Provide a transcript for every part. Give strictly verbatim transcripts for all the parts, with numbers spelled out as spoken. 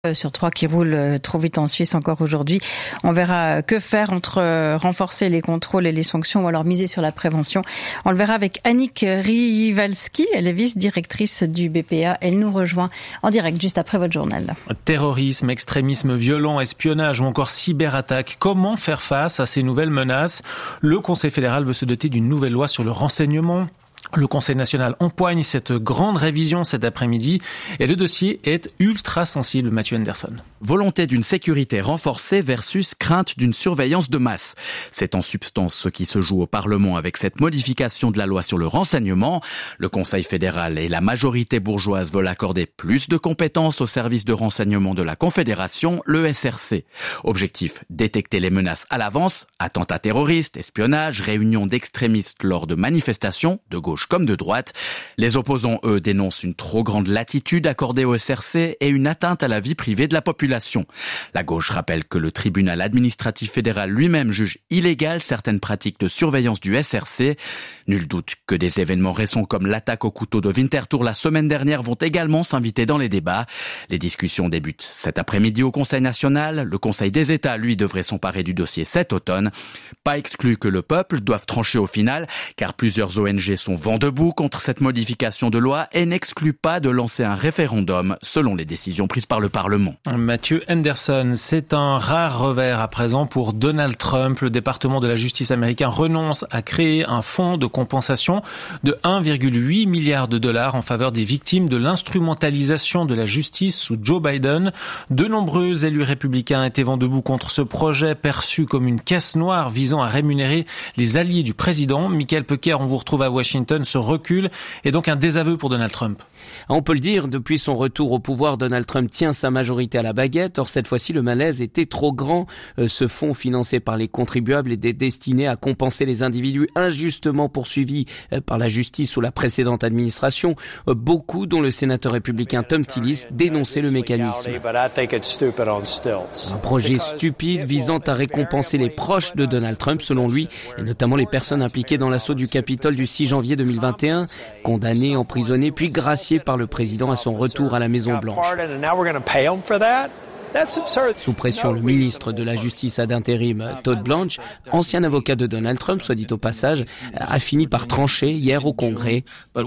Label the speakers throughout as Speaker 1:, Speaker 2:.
Speaker 1: Sur trois qui roulent trop vite en Suisse encore aujourd'hui. On verra que faire entre renforcer les contrôles et les sanctions ou alors miser sur la prévention. On le verra avec Annick Rivalski, elle est vice-directrice du B P A. Elle nous rejoint en direct juste après votre journal.
Speaker 2: Terrorisme, extrémisme violent, espionnage ou encore cyberattaque. Comment faire face à ces nouvelles menaces ? Le Conseil fédéral veut se doter d'une nouvelle loi sur le renseignement. Le Conseil national empoigne cette grande révision cet après-midi et le dossier est ultra sensible, Mathieu Henderson.
Speaker 3: Volonté d'une sécurité renforcée versus crainte d'une surveillance de masse. C'est en substance ce qui se joue au Parlement avec cette modification de la loi sur le renseignement. Le Conseil fédéral et la majorité bourgeoise veulent accorder plus de compétences au service de renseignement de la Confédération, le S R C. Objectif, détecter les menaces à l'avance, attentats terroristes, espionnage, réunions d'extrémistes lors de manifestations, de gauche comme de droite. Les opposants, eux, dénoncent une trop grande latitude accordée au S R C et une atteinte à la vie privée de la population. La gauche rappelle que le tribunal administratif fédéral lui-même juge illégales certaines pratiques de surveillance du S R C. Nul doute que des événements récents comme l'attaque au couteau de Winterthur la semaine dernière vont également s'inviter dans les débats. Les discussions débutent cet après-midi au Conseil national. Le Conseil des États, lui, devrait s'emparer du dossier cet automne. Pas exclu que le peuple doive trancher au final, car plusieurs O N G sont vent debout contre cette modification de loi et n'exclut pas de lancer un référendum selon les décisions prises par le Parlement.
Speaker 2: Mathieu Henderson, c'est un rare revers à présent pour Donald Trump. Le département de la justice américain renonce à créer un fonds de compensation de un virgule huit milliard de dollars en faveur des victimes de l'instrumentalisation de la justice sous Joe Biden. De nombreux élus républicains étaient vent debout contre ce projet perçu comme une caisse noire visant à rémunérer les alliés du président. Michael Pecker, on vous retrouve à Washington. Ce recul est donc un désaveu pour Donald Trump.
Speaker 4: On peut le dire, depuis son retour au pouvoir, Donald Trump tient sa majorité à la baguette. Or, cette fois-ci, le malaise était trop grand. Ce fonds financé par les contribuables était destiné à compenser les individus injustement poursuivis par la justice sous la précédente administration. Beaucoup, dont le sénateur républicain Tom Tillis, dénonçaient le mécanisme. Un projet stupide visant à récompenser les proches de Donald Trump, selon lui, et notamment les personnes impliquées dans l'assaut du Capitole du six janvier deux mille vingt et un, condamnées, emprisonnées, puis graciées par le président à son retour à la Maison-Blanche. Sous pression, le ministre de la Justice ad intérim, Todd Blanche, ancien avocat de Donald Trump, soit dit au passage, a fini par trancher hier au Congrès.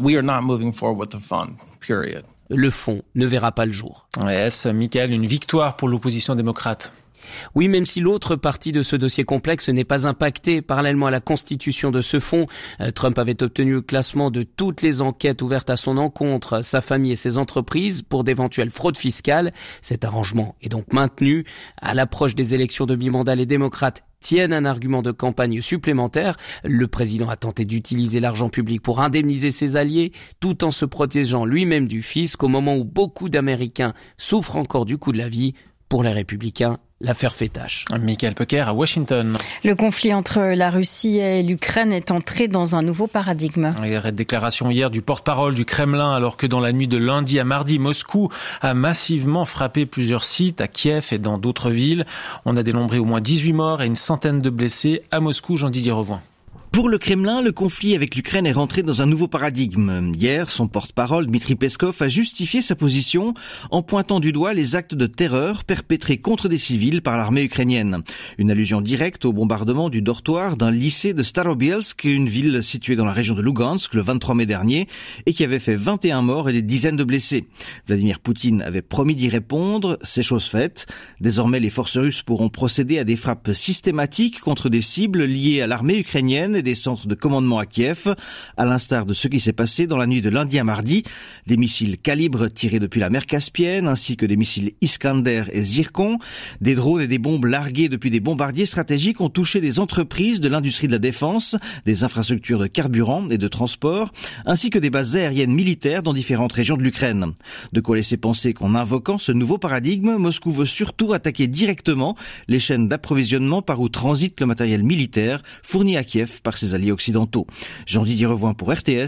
Speaker 4: Le fonds ne verra pas le jour.
Speaker 2: Est-ce, Michael, une victoire pour l'opposition démocrate ?
Speaker 4: Oui, même si l'autre partie de ce dossier complexe n'est pas impactée. Parallèlement à la constitution de ce fonds, Trump avait obtenu le classement de toutes les enquêtes ouvertes à son encontre, sa famille et ses entreprises pour d'éventuelles fraudes fiscales. Cet arrangement est donc maintenu. À l'approche des élections de mi-mandat, les démocrates tiennent un argument de campagne supplémentaire. Le président a tenté d'utiliser l'argent public pour indemniser ses alliés, tout en se protégeant lui-même du fisc au moment où beaucoup d'Américains souffrent encore du coût de la vie. Pour les Républicains, l'affaire fait tâche.
Speaker 2: Michael Pecker à Washington.
Speaker 1: Le conflit entre la Russie et l'Ukraine est entré dans un nouveau paradigme.
Speaker 2: Déclaration hier du porte-parole du Kremlin, alors que dans la nuit de lundi à mardi, Moscou a massivement frappé plusieurs sites à Kiev et dans d'autres villes. On a dénombré au moins dix-huit morts et une centaine de blessés à Moscou. Jean-Didier Revoin.
Speaker 5: Pour le Kremlin, le conflit avec l'Ukraine est rentré dans un nouveau paradigme. Hier, son porte-parole, Dmitry Peskov, a justifié sa position en pointant du doigt les actes de terreur perpétrés contre des civils par l'armée ukrainienne. Une allusion directe au bombardement du dortoir d'un lycée de Starobielsk, une ville située dans la région de Lugansk, le vingt-trois mai dernier, et qui avait fait vingt et un morts et des dizaines de blessés. Vladimir Poutine avait promis d'y répondre, c'est chose faite. Désormais, les forces russes pourront procéder à des frappes systématiques contre des cibles liées à l'armée ukrainienne et des centres de commandement à Kiev, à l'instar de ce qui s'est passé dans la nuit de lundi à mardi. Des missiles calibres tirés depuis la mer Caspienne, ainsi que des missiles Iskander et Zircon. Des drones et des bombes larguées depuis des bombardiers stratégiques ont touché des entreprises de l'industrie de la défense, des infrastructures de carburant et de transport, ainsi que des bases aériennes militaires dans différentes régions de l'Ukraine. De quoi laisser penser qu'en invoquant ce nouveau paradigme, Moscou veut surtout attaquer directement les chaînes d'approvisionnement par où transite le matériel militaire fourni à Kiev par ses alliés occidentaux. Jean-Didier Revoin pour R T S,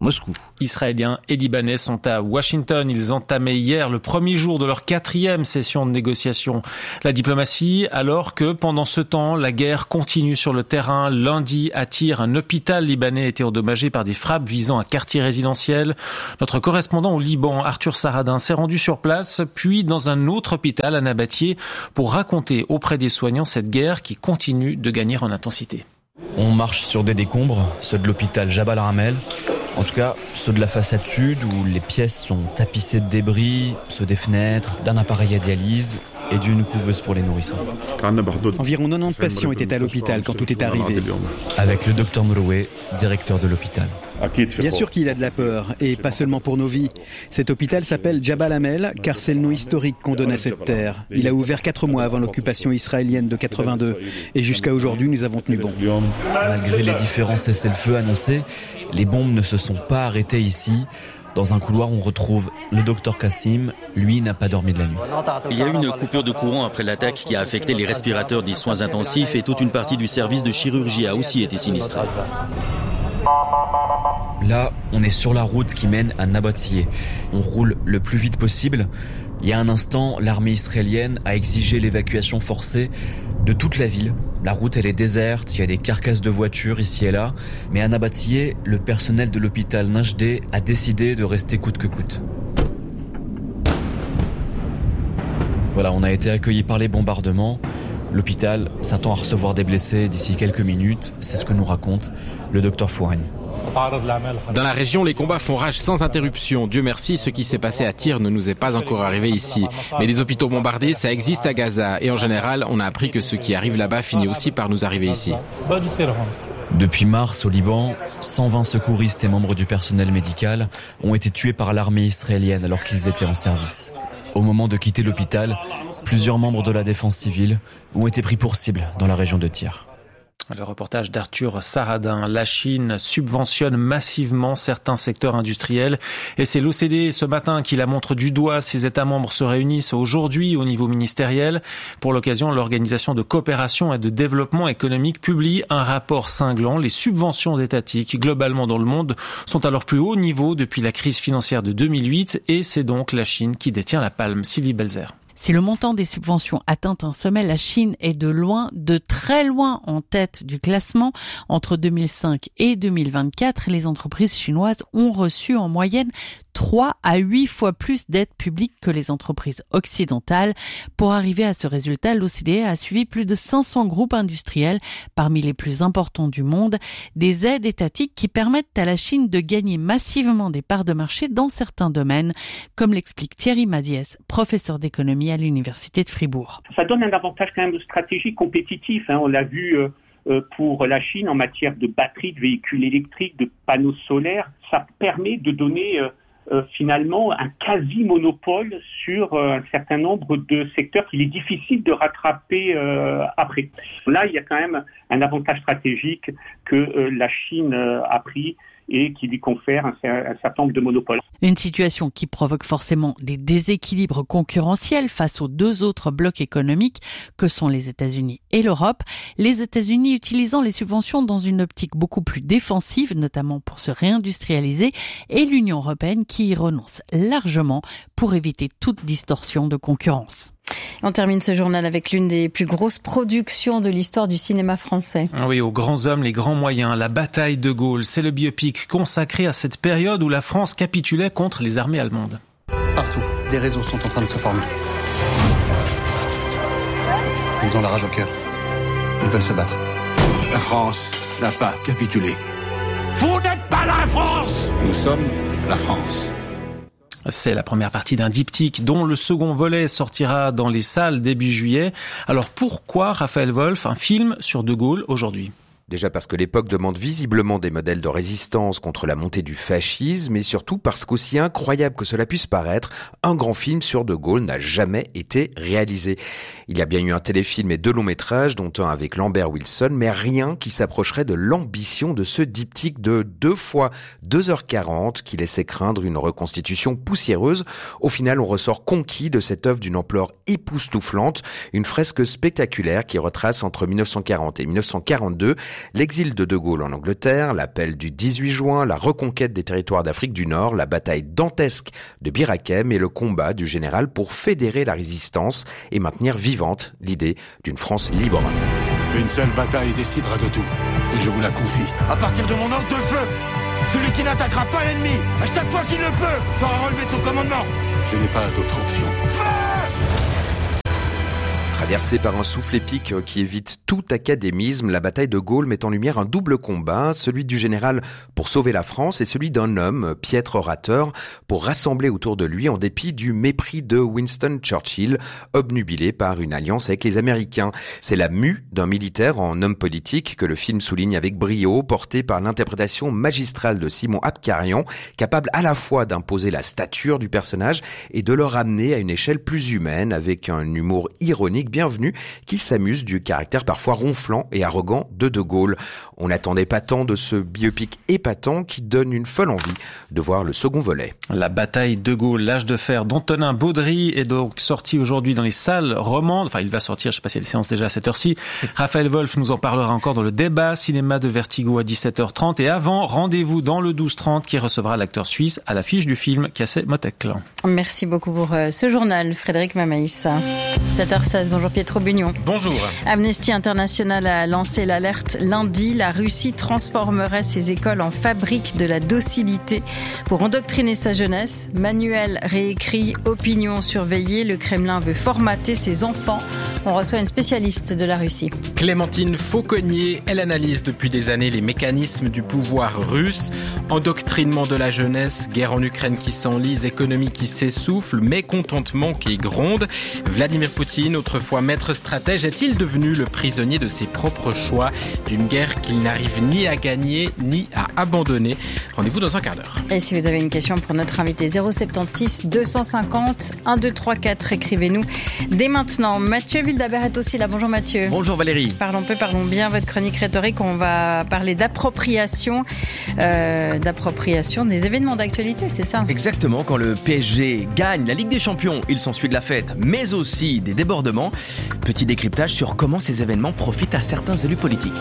Speaker 5: Moscou.
Speaker 2: Israéliens et Libanais sont à Washington. Ils entamaient hier le premier jour de leur quatrième session de négociation. La diplomatie, alors que pendant ce temps, la guerre continue sur le terrain. Lundi, à Tyr, un hôpital libanais a été endommagé par des frappes visant un quartier résidentiel. Notre correspondant au Liban, Arthur Saradin, s'est rendu sur place, puis dans un autre hôpital à Nabatieh, pour raconter auprès des soignants cette guerre qui continue de gagner en intensité.
Speaker 6: On marche sur des décombres, ceux de l'hôpital Jabal Ramel. En tout cas, ceux de la façade sud où les pièces sont tapissées de débris, ceux des fenêtres, d'un appareil à dialyse et d'une couveuse pour les nourrissons.
Speaker 7: Environ quatre-vingt-dix patients étaient à l'hôpital quand tout est arrivé.
Speaker 6: Avec le docteur Mouroué, directeur de l'hôpital.
Speaker 7: Bien sûr qu'il a de la peur, et pas seulement pour nos vies. Cet hôpital s'appelle Jabal Hamel, car c'est le nom historique qu'on donne à cette terre. Il a ouvert quatre mois avant l'occupation israélienne de quatre-vingt-deux, et jusqu'à aujourd'hui, nous avons tenu bon.
Speaker 6: Malgré les différents cessez-le-feu annoncés, les bombes ne se sont pas arrêtées ici. Dans un couloir, on retrouve le docteur Kassim. Lui n'a pas dormi de la nuit.
Speaker 8: Il y a eu une coupure de courant après l'attaque qui a affecté les respirateurs des soins intensifs et toute une partie du service de chirurgie a aussi été sinistrée.
Speaker 6: Là, on est sur la route qui mène à Nabatieh. On roule le plus vite possible. Il y a un instant, l'armée israélienne a exigé l'évacuation forcée de toute la ville. La route, elle est déserte, il y a des carcasses de voitures ici et là. Mais à Nabatieh, le personnel de l'hôpital Najdeh a décidé de rester coûte que coûte. Voilà, on a été accueillis par les bombardements. L'hôpital s'attend à recevoir des blessés d'ici quelques minutes. C'est ce que nous raconte le docteur Fouani.
Speaker 9: Dans la région, les combats font rage sans interruption. Dieu merci, ce qui s'est passé à Tyr ne nous est pas encore arrivé ici. Mais les hôpitaux bombardés, ça existe à Gaza. Et en général, on a appris que ce qui arrive là-bas finit aussi par nous arriver ici.
Speaker 6: Depuis mars, au Liban, cent vingt secouristes et membres du personnel médical ont été tués par l'armée israélienne alors qu'ils étaient en service. Au moment de quitter l'hôpital, plusieurs membres de la défense civile ont été pris pour cible dans la région de Tyr.
Speaker 2: Le reportage d'Arthur Saradin. La Chine subventionne massivement certains secteurs industriels et c'est l'O C D E ce matin qui la montre du doigt. Ses États membres se réunissent aujourd'hui au niveau ministériel. Pour l'occasion, l'Organisation de coopération et de développement économique publie un rapport cinglant. Les subventions étatiques globalement dans le monde sont à leur plus haut niveau depuis la crise financière de deux mille huit et c'est donc la Chine qui détient la palme. Sylvie Belzer.
Speaker 10: Si le montant des subventions atteint un sommet, la Chine est de loin, de très loin en tête du classement. Entre deux mille cinq et deux mille vingt-quatre, les entreprises chinoises ont reçu en moyenne trois à huit fois plus d'aides publiques que les entreprises occidentales. Pour arriver à ce résultat, l'O C D E a suivi plus de cinq cents groupes industriels, parmi les plus importants du monde, des aides étatiques qui permettent à la Chine de gagner massivement des parts de marché dans certains domaines, comme l'explique Thierry Madiès, professeur d'économie à l'Université de Fribourg.
Speaker 11: Ça donne un avantage quand même stratégique compétitif, hein. On l'a vu euh, pour la Chine en matière de batteries, de véhicules électriques, de panneaux solaires. Ça permet de donner euh, euh, finalement un quasi-monopole sur euh, un certain nombre de secteurs qu'il est difficile de rattraper euh, après. Là, il y a quand même un avantage stratégique que euh, la Chine euh, a pris et qui lui confère un, un certain nombre de monopoles.
Speaker 10: Une situation qui provoque forcément des déséquilibres concurrentiels face aux deux autres blocs économiques que sont les États-Unis et l'Europe. Les États-Unis utilisant les subventions dans une optique beaucoup plus défensive, notamment pour se réindustrialiser, et l'Union européenne qui y renonce largement pour éviter toute distorsion de concurrence.
Speaker 1: On termine ce journal avec l'une des plus grosses productions de l'histoire du cinéma français.
Speaker 2: Oui, aux grands hommes, les grands moyens, la bataille de Gaulle, c'est le biopic consacré à cette période où la France capitulait contre les armées allemandes.
Speaker 12: Partout, des réseaux sont en train de se former. Ils ont la rage au cœur. Ils veulent se battre.
Speaker 13: La France n'a pas capitulé.
Speaker 14: Vous n'êtes pas la France!
Speaker 13: Nous sommes la France.
Speaker 2: C'est la première partie d'un diptyque dont le second volet sortira dans les salles début juillet. Alors pourquoi, Raphaël Wolf, un film sur De Gaulle aujourd'hui ?
Speaker 15: Déjà parce que l'époque demande visiblement des modèles de résistance contre la montée du fascisme, et surtout parce qu'aussi incroyable que cela puisse paraître, un grand film sur De Gaulle n'a jamais été réalisé. Il y a bien eu un téléfilm et deux longs métrages, dont un avec Lambert Wilson, mais rien qui s'approcherait de l'ambition de ce diptyque de deux fois deux heures quarante qui laissait craindre une reconstitution poussiéreuse. Au final, on ressort conquis de cette œuvre d'une ampleur époustouflante, une fresque spectaculaire qui retrace entre mille neuf cent quarante et mille neuf cent quarante-deux L'exil de De Gaulle en Angleterre, l'appel du dix-huit juin, la reconquête des territoires d'Afrique du Nord, la bataille dantesque de Bir Hakeim et le combat du général pour fédérer la résistance et maintenir vivante l'idée d'une France libre.
Speaker 13: Une seule bataille décidera de tout, et je vous la confie.
Speaker 14: À partir de mon ordre de feu, celui qui n'attaquera pas l'ennemi, à chaque fois qu'il le peut, fera relever ton commandement.
Speaker 13: Je n'ai pas d'autre option.
Speaker 14: Feu !
Speaker 15: Traversée par un souffle épique qui évite tout académisme, la bataille de Gaulle met en lumière un double combat, celui du général pour sauver la France et celui d'un homme, piètre orateur, pour rassembler autour de lui en dépit du mépris de Winston Churchill, obnubilé par une alliance avec les Américains. C'est la mue d'un militaire en homme politique que le film souligne avec brio, porté par l'interprétation magistrale de Simon Abkarian, capable à la fois d'imposer la stature du personnage et de le ramener à une échelle plus humaine avec un humour ironique bienvenue qui s'amuse du caractère parfois ronflant et arrogant de De Gaulle. On n'attendait pas tant de ce biopic épatant qui donne une folle envie de voir le second volet.
Speaker 2: La bataille de Gaulle, l'âge de fer d'Antonin Baudry est donc sorti aujourd'hui dans les salles romandes. Enfin, il va sortir, je ne sais pas si il y a des séances déjà à cette heure-ci. Raphaël Wolf nous en parlera encore dans le débat cinéma de Vertigo à dix-sept heures trente. Et avant, rendez-vous dans le douze trente qui recevra l'acteur suisse à l'affiche du film Cassé Motekle.
Speaker 1: Merci beaucoup pour ce journal, Frédéric Mamaïs. sept heures seize, bonjour Pietro Bugnon.
Speaker 9: Bonjour.
Speaker 1: Amnesty International a lancé l'alerte lundi. La Russie transformerait ses écoles en fabrique de la docilité pour endoctriner sa jeunesse. Manuel réécrit, opinion surveillée. Le Kremlin veut formater ses enfants. On reçoit une spécialiste de la Russie.
Speaker 9: Clémentine Fauconnier, elle analyse depuis des années les mécanismes du pouvoir russe. Endoctrinement de la jeunesse, guerre en Ukraine qui s'enlise, économie qui s'essouffle, mécontentement qui gronde. Vladimir Poutine, autrefois maître stratège, est-il devenu le prisonnier de ses propres choix, d'une guerre qu'il n'arrive ni à gagner ni à abandonner? Rendez-vous dans un quart d'heure.
Speaker 1: Et si vous avez une question pour notre invité, zéro sept six deux cent cinquante un deux trois quatre, écrivez-nous dès maintenant. Mathieu Wildhaber est aussi là. Bonjour Mathieu.
Speaker 16: Bonjour Valérie.
Speaker 1: Parlons peu, parlons bien. Votre chronique rhétorique, on va parler d'appropriation, euh, d'appropriation des événements d'actualité, c'est ça?
Speaker 16: Exactement, quand le P S G gagne la Ligue des Champions, il s'ensuit de la fête, mais aussi des débordements. Petit décryptage sur comment ces événements profitent à certains élus politiques.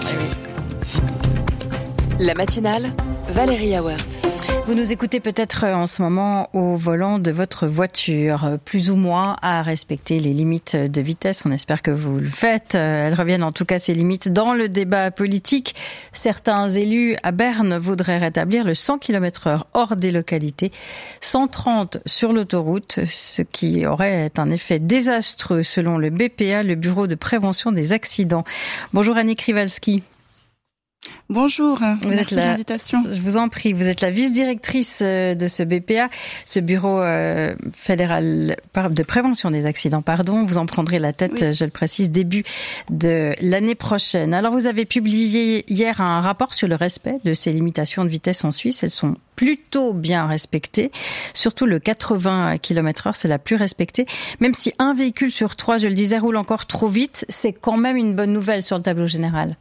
Speaker 17: La matinale, Valérie Awert.
Speaker 1: Vous nous écoutez peut-être en ce moment au volant de votre voiture, plus ou moins à respecter les limites de vitesse. On espère que vous le faites. Elles reviennent en tout cas, ces limites, dans le débat politique. Certains élus à Berne voudraient rétablir le cent kilomètres heure hors des localités, cent trente sur l'autoroute, ce qui aurait un effet désastreux selon le B P A, le Bureau de prévention des accidents. Bonjour Annick Rivalski.
Speaker 18: Bonjour,
Speaker 1: vous
Speaker 18: merci
Speaker 1: êtes la,
Speaker 18: de l'invitation.
Speaker 1: Je vous en prie, vous êtes la vice-directrice de ce B P A, ce bureau euh, fédéral de prévention des accidents, pardon. Vous en prendrez la tête, oui. Je le précise, début de l'année prochaine. Alors vous avez publié hier un rapport sur le respect de ces limitations de vitesse en Suisse. Elles sont plutôt bien respectées, surtout le quatre-vingts kilomètres heure, c'est la plus respectée. Même si un véhicule sur trois, je le disais, roule encore trop vite, c'est quand même une bonne nouvelle sur le tableau général.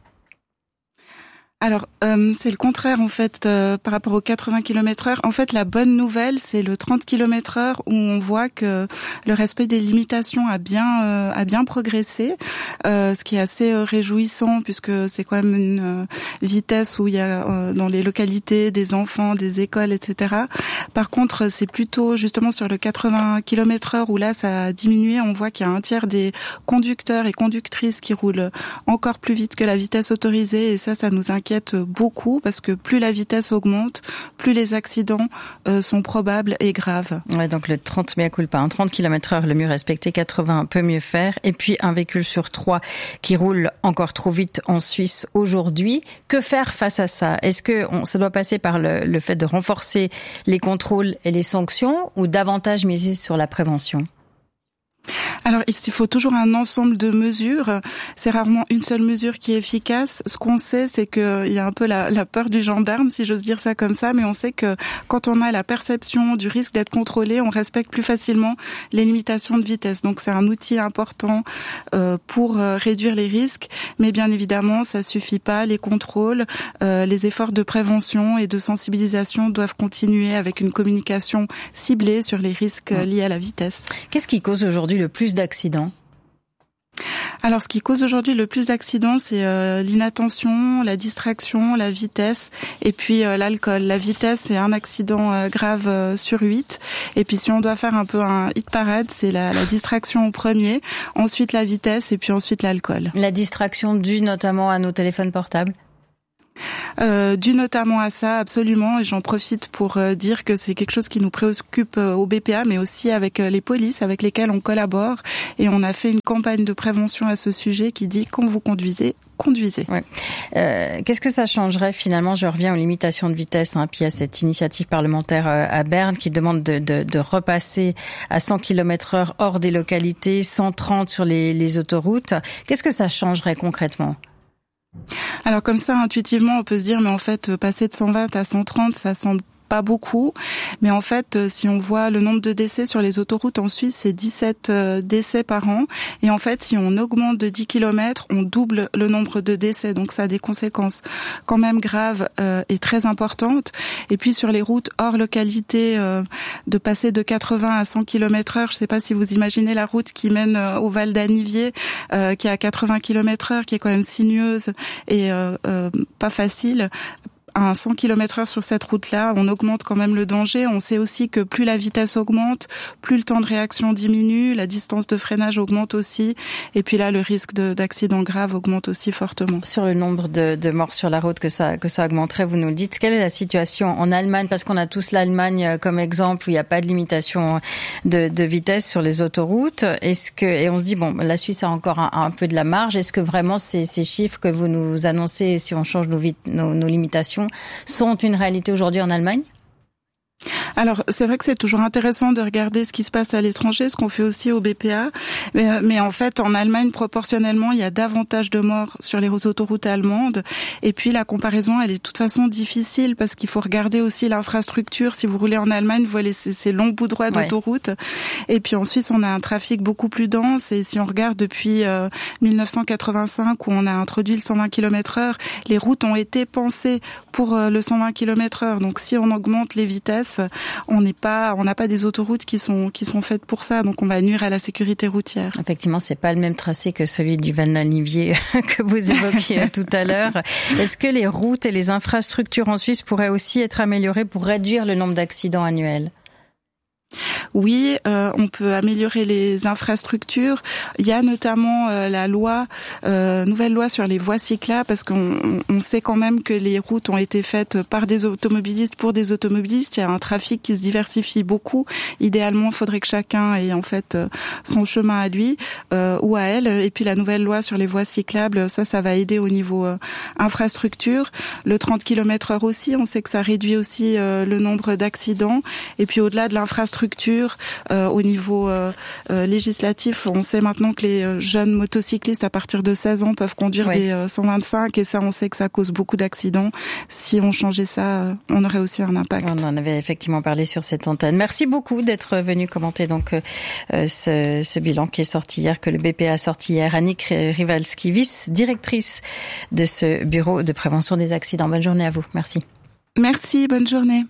Speaker 18: Alors, euh, c'est le contraire, en fait, euh, par rapport aux quatre-vingts kilomètres heure. En fait, la bonne nouvelle, c'est le trente kilomètres heure où on voit que le respect des limitations a bien euh, a bien progressé, euh, ce qui est assez euh, réjouissant puisque c'est quand même une euh, vitesse où il y a euh, dans les localités des enfants, des écoles, et cetera. Par contre, c'est plutôt justement sur le quatre-vingts kilomètres heure où là, ça a diminué. On voit qu'il y a un tiers des conducteurs et conductrices qui roulent encore plus vite que la vitesse autorisée et ça, ça nous inquiète beaucoup parce que plus la vitesse augmente, plus les accidents euh, sont probables et graves.
Speaker 1: Ouais, donc le trente mea culpa, hein, trente kilomètres heure le mieux respecté, quatre-vingts peut mieux faire. Et puis un véhicule sur trois qui roule encore trop vite en Suisse aujourd'hui. Que faire face à ça? Est-ce que on, ça doit passer par le, le fait de renforcer les contrôles et les sanctions ou davantage miser sur la prévention?
Speaker 18: Alors, il faut toujours un ensemble de mesures. C'est rarement une seule mesure qui est efficace. Ce qu'on sait, c'est qu'il y a un peu la, la peur du gendarme, si j'ose dire ça comme ça, mais on sait que quand on a la perception du risque d'être contrôlé, on respecte plus facilement les limitations de vitesse. Donc, c'est un outil important euh, pour euh, réduire les risques, mais bien évidemment, ça suffit pas. Les contrôles, euh, les efforts de prévention et de sensibilisation doivent continuer avec une communication ciblée sur les risques liés à la vitesse.
Speaker 1: Qu'est-ce qui cause aujourd'hui le plus d'accidents?
Speaker 18: Alors, ce qui cause aujourd'hui le plus d'accidents, c'est euh, l'inattention, la distraction, la vitesse et puis euh, l'alcool. La vitesse, c'est un accident euh, grave euh, sur huit. Et puis, si on doit faire un peu un hit parade, c'est la, la distraction au premier, ensuite la vitesse et puis ensuite l'alcool.
Speaker 1: La distraction due notamment à nos téléphones portables ?
Speaker 18: Euh, dû notamment à ça, absolument, et j'en profite pour euh, dire que c'est quelque chose qui nous préoccupe euh, au B P A, mais aussi avec euh, les polices avec lesquelles on collabore, et on a fait une campagne de prévention à ce sujet qui dit quand vous conduisez, conduisez.
Speaker 1: Ouais. Euh, qu'est-ce que ça changerait finalement ? Je reviens aux limitations de vitesse, hein, puis à cette initiative parlementaire euh, à Berne qui demande de, de, de repasser à cent kilomètres heure hors des localités, cent trente sur les, les autoroutes. Qu'est-ce que ça changerait concrètement ?
Speaker 18: Alors comme ça, intuitivement, on peut se dire, mais en fait, passer de cent vingt à cent trente, ça semble pas beaucoup, mais en fait, si on voit le nombre de décès sur les autoroutes en Suisse, c'est dix-sept décès par an, et en fait, si on augmente de dix kilomètres, on double le nombre de décès, donc ça a des conséquences quand même graves euh, et très importantes. Et puis sur les routes hors localité, euh, de passer de quatre-vingts à cent kilomètres heure, je sais pas si vous imaginez la route qui mène euh, au Val d'Anivier, euh, qui est à quatre-vingts kilomètres heure, qui est quand même sinueuse et euh, euh, pas facile. À cent kilomètres heure sur cette route-là, on augmente quand même le danger. On sait aussi que plus la vitesse augmente, plus le temps de réaction diminue, la distance de freinage augmente aussi, et puis là, le risque de, d'accident grave augmente aussi fortement.
Speaker 1: Sur le nombre de, de morts sur la route que ça, que ça augmenterait, vous nous le dites. Quelle est la situation en Allemagne ? Parce qu'on a tous l'Allemagne comme exemple où il n'y a pas de limitation de, de vitesse sur les autoroutes. Est-ce que, et on se dit, bon, la Suisse a encore un, un peu de la marge. Est-ce que vraiment ces, ces chiffres que vous nous annoncez, si on change nos, nos, nos limitations, sont une réalité aujourd'hui en Allemagne ?
Speaker 18: Alors, c'est vrai que c'est toujours intéressant de regarder ce qui se passe à l'étranger, ce qu'on fait aussi au B P A. Mais, mais en fait, en Allemagne, proportionnellement, il y a davantage de morts sur les autoroutes allemandes. Et puis, la comparaison, elle est de toute façon difficile parce qu'il faut regarder aussi l'infrastructure. Si vous roulez en Allemagne, vous voyez ces, ces longs bouts droits d'autoroute. Ouais. Et puis, en Suisse, on a un trafic beaucoup plus dense. Et si on regarde depuis euh, dix-neuf cent quatre-vingt-cinq, où on a introduit le cent vingt kilomètres heure, les routes ont été pensées pour euh, le cent vingt kilomètres heure. Donc, si on augmente les vitesses, on n'est pas, on n'a pas des autoroutes qui sont qui sont faites pour ça, donc on va nuire à la sécurité routière.
Speaker 1: Effectivement, c'est pas le même tracé que celui du Val d'Anivier que vous évoquiez tout à l'heure. Est-ce que les routes et les infrastructures en Suisse pourraient aussi être améliorées pour réduire le nombre d'accidents annuels ?
Speaker 18: Oui, euh, on peut améliorer les infrastructures. Il y a notamment euh, la loi, euh, nouvelle loi sur les voies cyclables, parce qu'on on sait quand même que les routes ont été faites par des automobilistes pour des automobilistes. Il y a un trafic qui se diversifie beaucoup. Idéalement, il faudrait que chacun ait en fait son chemin à lui euh, ou à elle. Et puis la nouvelle loi sur les voies cyclables, ça, ça va aider au niveau euh, infrastructure. Le trente kilomètres heure aussi, on sait que ça réduit aussi euh, le nombre d'accidents. Et puis au-delà de l'infrastructure, Euh, au niveau euh, euh, législatif, on sait maintenant que les euh, jeunes motocyclistes à partir de seize ans peuvent conduire oui. des euh, cent vingt-cinq, et ça, on sait que ça cause beaucoup d'accidents. Si on changeait ça, euh, on aurait aussi un impact.
Speaker 1: On en avait effectivement parlé sur cette antenne. Merci beaucoup d'être venu commenter donc euh, ce, ce bilan qui est sorti hier, que le B P A a sorti hier. Annick Rivalski, vice-directrice de ce bureau de prévention des accidents. Bonne journée à vous. Merci.
Speaker 18: Merci, bonne journée.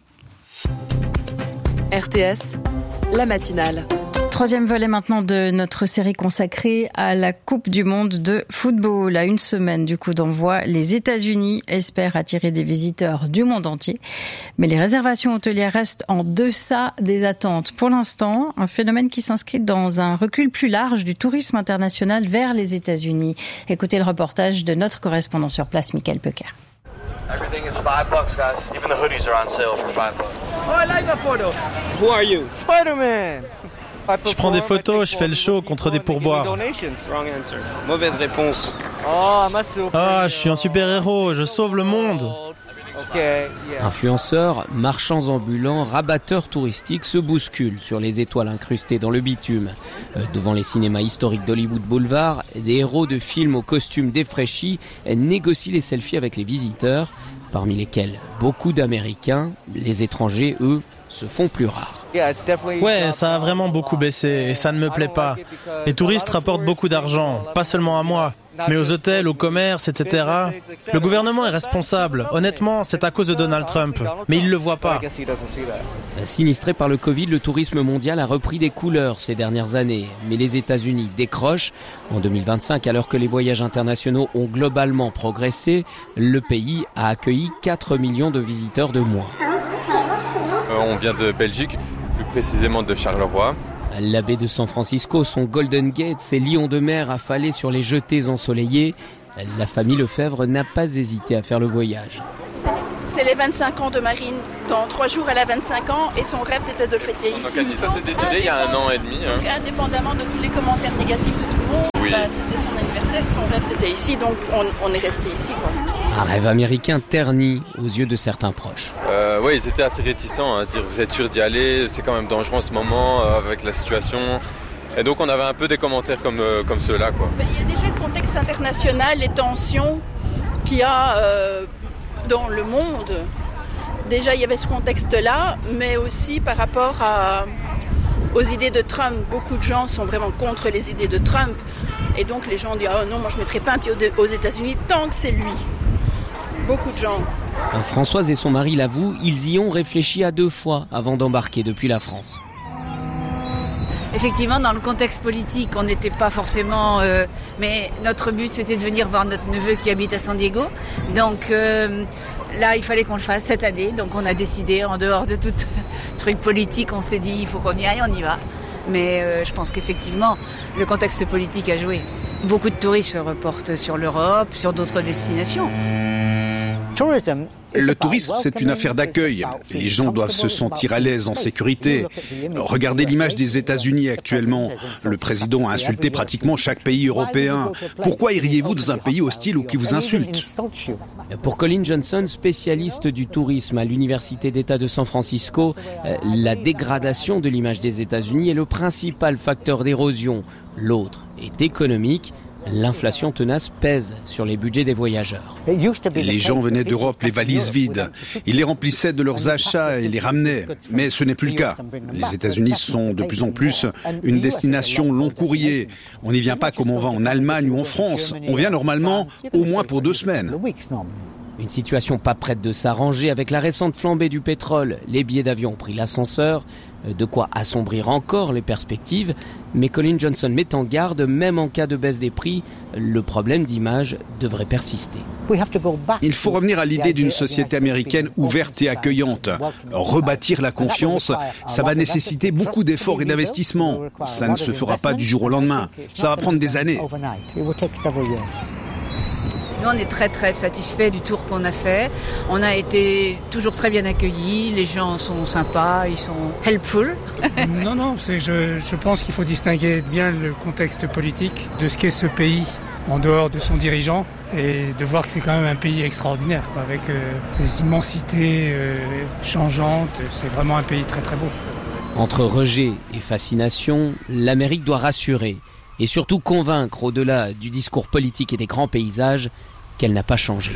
Speaker 17: R T S, la matinale.
Speaker 1: Troisième volet maintenant de notre série consacrée à la Coupe du Monde de football. À une semaine du coup d'envoi, les États-Unis espèrent attirer des visiteurs du monde entier. Mais les réservations hôtelières restent en deçà des attentes. Pour l'instant, un phénomène qui s'inscrit dans un recul plus large du tourisme international vers les États-Unis. Écoutez le reportage de notre correspondant sur place, Michael Pecker.
Speaker 19: Everything is five bucks, guys. Even the hoodies are on sale for five bucks. Oh, I like that photo. Who are you? Spider-Man.
Speaker 20: Je prends des photos, je fais le show contre des pourboires.
Speaker 19: Wrong answer. Mauvaise réponse.
Speaker 20: Oh, ah, je suis un super-héros, je sauve le monde.
Speaker 4: Okay, yeah. Influenceurs, marchands ambulants, rabatteurs touristiques se bousculent sur les étoiles incrustées dans le bitume. Euh, devant les cinémas historiques d'Hollywood Boulevard, des héros de films aux costumes défraîchis négocient les selfies avec les visiteurs, parmi lesquels beaucoup d'Américains. Les étrangers, eux, se font plus rares.
Speaker 20: Ouais, ça a vraiment beaucoup baissé et ça ne me plaît pas. Les touristes rapportent beaucoup d'argent, pas seulement à moi. Mais aux hôtels, au commerce, et cetera. Le gouvernement est responsable. Honnêtement, c'est à cause de Donald Trump. Mais il ne le voit pas.
Speaker 4: Sinistré par le Covid, le tourisme mondial a repris des couleurs ces dernières années. Mais les États-Unis décrochent. En deux mille vingt-cinq, alors que les voyages internationaux ont globalement progressé, le pays a accueilli quatre millions de visiteurs de moins.
Speaker 21: Euh, on vient de Belgique, plus précisément de Charleroi.
Speaker 4: La baie de San Francisco, son Golden Gate, ses lions de mer affalés sur les jetées ensoleillées. La famille Lefebvre n'a pas hésité à faire le voyage.
Speaker 22: C'est les vingt-cinq ans de Marine. Dans trois jours, elle a vingt-cinq ans et son rêve, c'était de le fêter ici.
Speaker 21: Donc Anissa s'est décidée il y a un an et demi. Hein.
Speaker 22: Donc, indépendamment de tous les commentaires négatifs de tout le monde, oui. bah, c'était son anniversaire, son rêve, c'était ici, donc on, on est resté ici. Quoi.
Speaker 4: Un rêve américain terni aux yeux de certains proches.
Speaker 21: Euh, oui, ils étaient assez réticents à hein, dire vous êtes sûr d'y aller, c'est quand même dangereux en ce moment euh, avec la situation. Et donc on avait un peu des commentaires comme, euh, comme ceux-là. Quoi.
Speaker 22: Ben, il y a déjà le contexte international, les tensions qu'il y a euh, dans le monde. Déjà, il y avait ce contexte-là, mais aussi par rapport à, aux idées de Trump. Beaucoup de gens sont vraiment contre les idées de Trump. Et donc, les gens disent « Oh non, moi je ne mettrai pas un pied aux États-Unis tant que c'est lui. » Beaucoup de gens.
Speaker 4: Françoise et son mari l'avouent, ils y ont réfléchi à deux fois avant d'embarquer depuis la France.
Speaker 23: Effectivement, dans le contexte politique, on n'était pas forcément... Euh, mais notre but, c'était de venir voir notre neveu qui habite à San Diego. Donc euh, là, il fallait qu'on le fasse cette année. Donc on a décidé, en dehors de tout truc politique, on s'est dit, il faut qu'on y aille, on y va. Mais euh, je pense qu'effectivement, le contexte politique a joué. Beaucoup de touristes se reportent sur l'Europe, sur d'autres destinations.
Speaker 24: Le tourisme, c'est une affaire d'accueil. Les gens doivent se sentir à l'aise, en sécurité. Regardez l'image des États-Unis actuellement. Le président a insulté pratiquement chaque pays européen. Pourquoi iriez-vous dans un pays hostile ou qui vous insulte ?
Speaker 4: Pour Colin Johnson, spécialiste du tourisme à l'Université d'État de San Francisco, la dégradation de l'image des États-Unis est le principal facteur d'érosion. L'autre est économique. L'inflation tenace pèse sur les budgets des voyageurs.
Speaker 24: Les gens venaient d'Europe les valises vides. Ils les remplissaient de leurs achats et les ramenaient. Mais ce n'est plus le cas. Les États-Unis sont de plus en plus une destination long courrier. On n'y vient pas comme on va en Allemagne ou en France. On vient normalement au moins pour deux semaines.
Speaker 4: Une situation pas prête de s'arranger avec la récente flambée du pétrole. Les billets d'avion ont pris l'ascenseur, de quoi assombrir encore les perspectives. Mais Colin Johnson met en garde, même en cas de baisse des prix, le problème d'image devrait persister.
Speaker 24: Il faut revenir à l'idée d'une société américaine ouverte et accueillante. Rebâtir la confiance, ça va nécessiter beaucoup d'efforts et d'investissements. Ça ne se fera pas du jour au lendemain. Ça va prendre des années.
Speaker 23: Nous, on est très très satisfaits du tour qu'on a fait. On a été toujours très bien accueillis. Les gens sont sympas, ils sont helpful.
Speaker 25: non, non, c'est, je, je pense qu'il faut distinguer bien le contexte politique de ce qu'est ce pays en dehors de son dirigeant et de voir que c'est quand même un pays extraordinaire, quoi, avec euh, des immensités euh, changeantes. C'est vraiment un pays très très beau.
Speaker 4: Entre rejet et fascination, l'Amérique doit rassurer et surtout convaincre, au-delà du discours politique et des grands paysages, qu'elle n'a pas changé.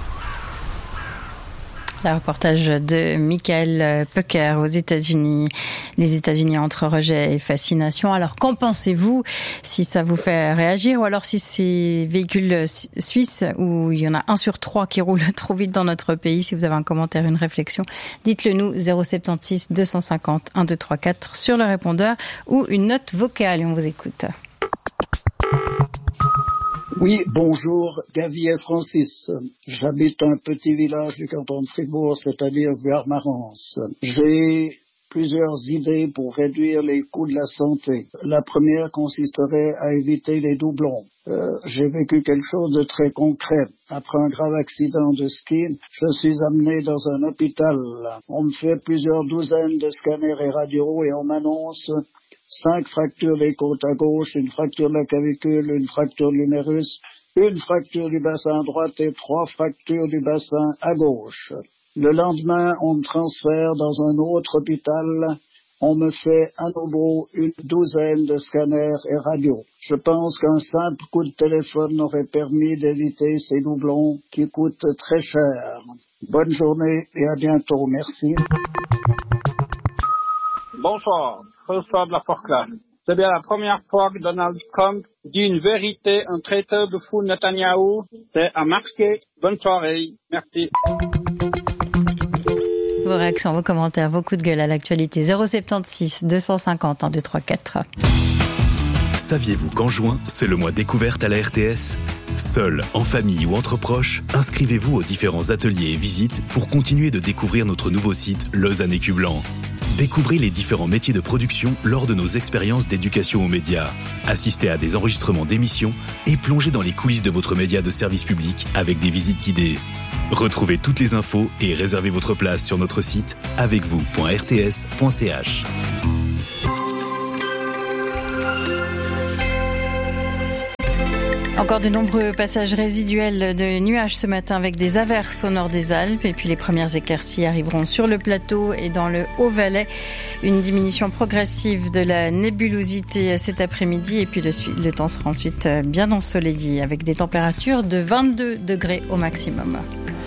Speaker 1: Le reportage de Michael Pucker aux États-Unis. Les États-Unis entre rejet et fascination. Alors, qu'en pensez-vous, si ça vous fait réagir, ou alors si ces véhicules suisses, où il y en a un sur trois qui roulent trop vite dans notre pays, si vous avez un commentaire, une réflexion, dites-le nous, zéro sept six deux cent cinquante un deux trois quatre sur le répondeur, ou une note vocale, et on vous écoute.
Speaker 26: Oui, bonjour, Gavier Francis. J'habite un petit village du canton de Fribourg, c'est-à-dire Vuarmarance. J'ai plusieurs idées pour réduire les coûts de la santé. La première consisterait à éviter les doublons. Euh, j'ai vécu quelque chose de très concret. Après un grave accident de ski, je suis amené dans un hôpital. On me fait plusieurs douzaines de scanners et radios et on m'annonce cinq fractures des côtes à gauche, une fracture de la clavicule, une fracture de l'humérus, une fracture du bassin droit et trois fractures du bassin à gauche. Le lendemain, on me transfère dans un autre hôpital. On me fait à nouveau une douzaine de scanners et radios. Je pense qu'un simple coup de téléphone aurait permis d'éviter ces doublons qui coûtent très cher. Bonne journée et à bientôt. Merci.
Speaker 27: Bonsoir. François de la Forclaz.
Speaker 3: C'est bien la première fois que Donald Trump dit une vérité, un traiteur de fou Netanyahou. C'est à marquer. Bonne soirée. Merci.
Speaker 1: Vos réactions, vos commentaires, vos coups de gueule à l'actualité. zéro sept six deux cent cinquante un deux trois quatre.
Speaker 5: Saviez-vous qu'en juin, c'est le mois découverte à la R T S ? Seul, en famille ou entre proches, inscrivez-vous aux différents ateliers et visites pour continuer de découvrir notre nouveau site Lausanne Écu Blanc. Découvrez les différents métiers de production lors de nos expériences d'éducation aux médias. Assistez à des enregistrements d'émissions et plongez dans les coulisses de votre média de service public avec des visites guidées. Retrouvez toutes les infos et réservez votre place sur notre site avec vous point r t s point c h.
Speaker 1: Encore de nombreux passages résiduels de nuages ce matin avec des averses au nord des Alpes et puis les premières éclaircies arriveront sur le plateau et dans le Haut-Valais. Une diminution progressive de la nébulosité cet après-midi et puis le, le temps sera ensuite bien ensoleillé avec des températures de vingt-deux degrés au maximum.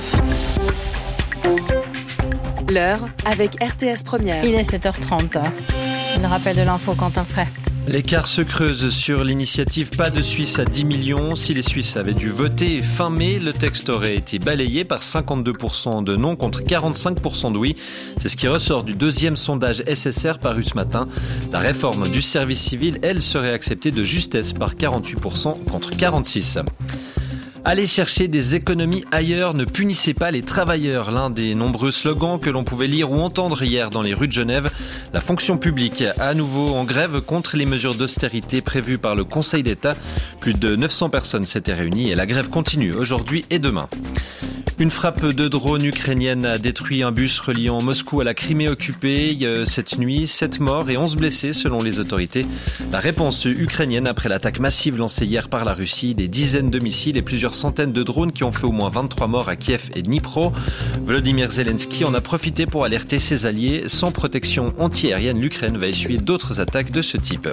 Speaker 17: L'heure avec R T S Première.
Speaker 1: Il est sept heures trente. Le rappel de l'info, Quentin Fray.
Speaker 2: L'écart se creuse sur l'initiative Pas de Suisse à dix millions. Si les Suisses avaient dû voter fin mai, le texte aurait été balayé par cinquante-deux pour cent de non contre quarante-cinq pour cent de oui. C'est ce qui ressort du deuxième sondage S S R paru ce matin. La réforme du service civil, elle, serait acceptée de justesse par quarante-huit pour cent contre quarante-six pour cent. Allez chercher des économies ailleurs, ne punissez pas les travailleurs. L'un des nombreux slogans que l'on pouvait lire ou entendre hier dans les rues de Genève. La fonction publique à nouveau en grève contre les mesures d'austérité prévues par le Conseil d'État. Plus de neuf cents personnes s'étaient réunies et la grève continue aujourd'hui et demain. Une frappe de drone ukrainienne a détruit un bus reliant Moscou à la Crimée occupée. Cette nuit, sept morts et onze blessés selon les autorités. La réponse ukrainienne après l'attaque massive lancée hier par la Russie, des dizaines de missiles et plusieurs centaines de drones qui ont fait au moins vingt-trois morts à Kiev et Dnipro. Volodymyr Zelensky en a profité pour alerter ses alliés. Sans protection antiaérienne, l'Ukraine va essuyer d'autres attaques de ce type.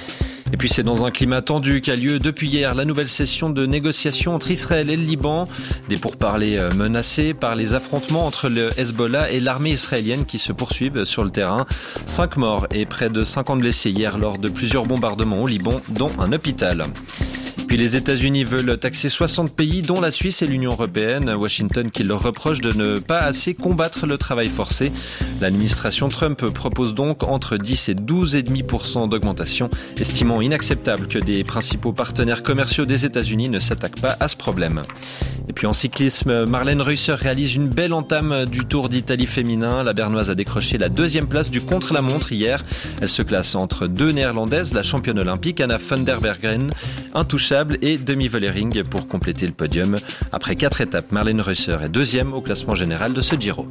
Speaker 2: Et puis c'est dans un climat tendu qu'a lieu depuis hier la nouvelle session de négociation entre Israël et le Liban. Des pourparlers menacés par les affrontements entre le Hezbollah et l'armée israélienne qui se poursuivent sur le terrain. Cinq morts et près de cinquante blessés hier lors de plusieurs bombardements au Liban, dont un hôpital. Puis les États-Unis veulent taxer soixante pays, dont la Suisse et l'Union européenne. Washington qui leur reproche de ne pas assez combattre le travail forcé. L'administration Trump propose donc entre dix et douze virgule cinq pour cent d'augmentation, estimant inacceptable que des principaux partenaires commerciaux des États-Unis ne s'attaquent pas à ce problème. Et puis en cyclisme, Marlène Reusser réalise une belle entame du Tour d'Italie féminin. La Bernoise a décroché la deuxième place du contre-la-montre hier. Elle se classe entre deux néerlandaises, la championne olympique Anna van der Bergen, intouchable, et Demi Vollering pour compléter le podium. Après quatre étapes, Marlène Reusser est deuxième au classement général de ce Giro.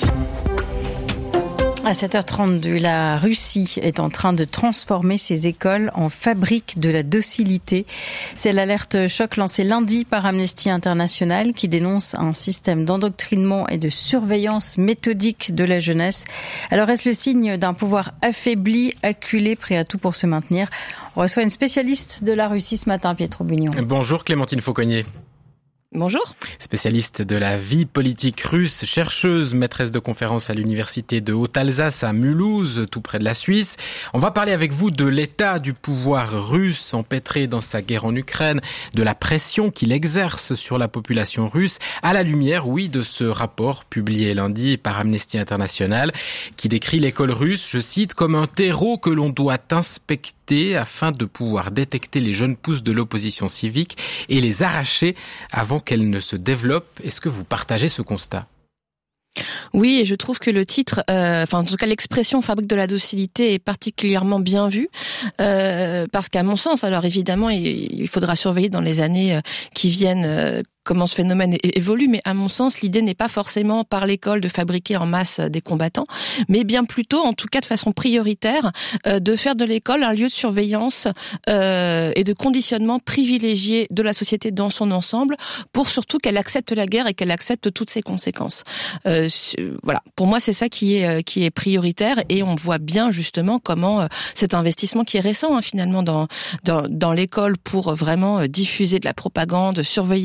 Speaker 1: À sept heures trente-deux, la Russie est en train de transformer ses écoles en fabrique de la docilité. C'est l'alerte choc lancée lundi par Amnesty International qui dénonce un système d'endoctrinement et de surveillance méthodique de la jeunesse. Alors est-ce le signe d'un pouvoir affaibli, acculé, prêt à tout pour se maintenir ? On reçoit une spécialiste de la Russie ce matin, Pietro Bugnon.
Speaker 9: Bonjour Clémentine Fauconnier.
Speaker 23: Bonjour.
Speaker 9: Spécialiste de la vie politique russe, chercheuse, maîtresse de conférences à l'université de Haute-Alsace à Mulhouse, tout près de la Suisse. On va parler avec vous de l'état du pouvoir russe empêtré dans sa guerre en Ukraine, de la pression qu'il exerce sur la population russe, à la lumière, oui, de ce rapport publié lundi par Amnesty International, qui décrit l'école russe, je cite, comme un terreau que l'on doit inspecter afin de pouvoir détecter les jeunes pousses de l'opposition civique et les arracher avant qu'elle ne se développe. Est-ce que vous partagez ce constat ?
Speaker 6: Oui, et je trouve que le titre, euh, enfin en tout cas l'expression fabrique de la docilité est particulièrement bien vue, euh, parce qu'à mon sens, alors évidemment, il, il faudra surveiller dans les années qui viennent euh, comment ce phénomène évolue, mais à mon sens, l'idée n'est pas forcément par l'école de fabriquer en masse des combattants, mais bien plutôt, en tout cas de façon prioritaire, euh, de faire de l'école un lieu de surveillance euh, et de conditionnement privilégié de la société dans son ensemble, pour surtout qu'elle accepte la guerre et qu'elle accepte toutes ses conséquences. Euh, voilà, pour moi, c'est ça qui est qui est prioritaire, et on voit bien justement comment euh, cet investissement qui est récent hein, finalement dans dans, dans l'école pour vraiment diffuser de la propagande, surveiller la population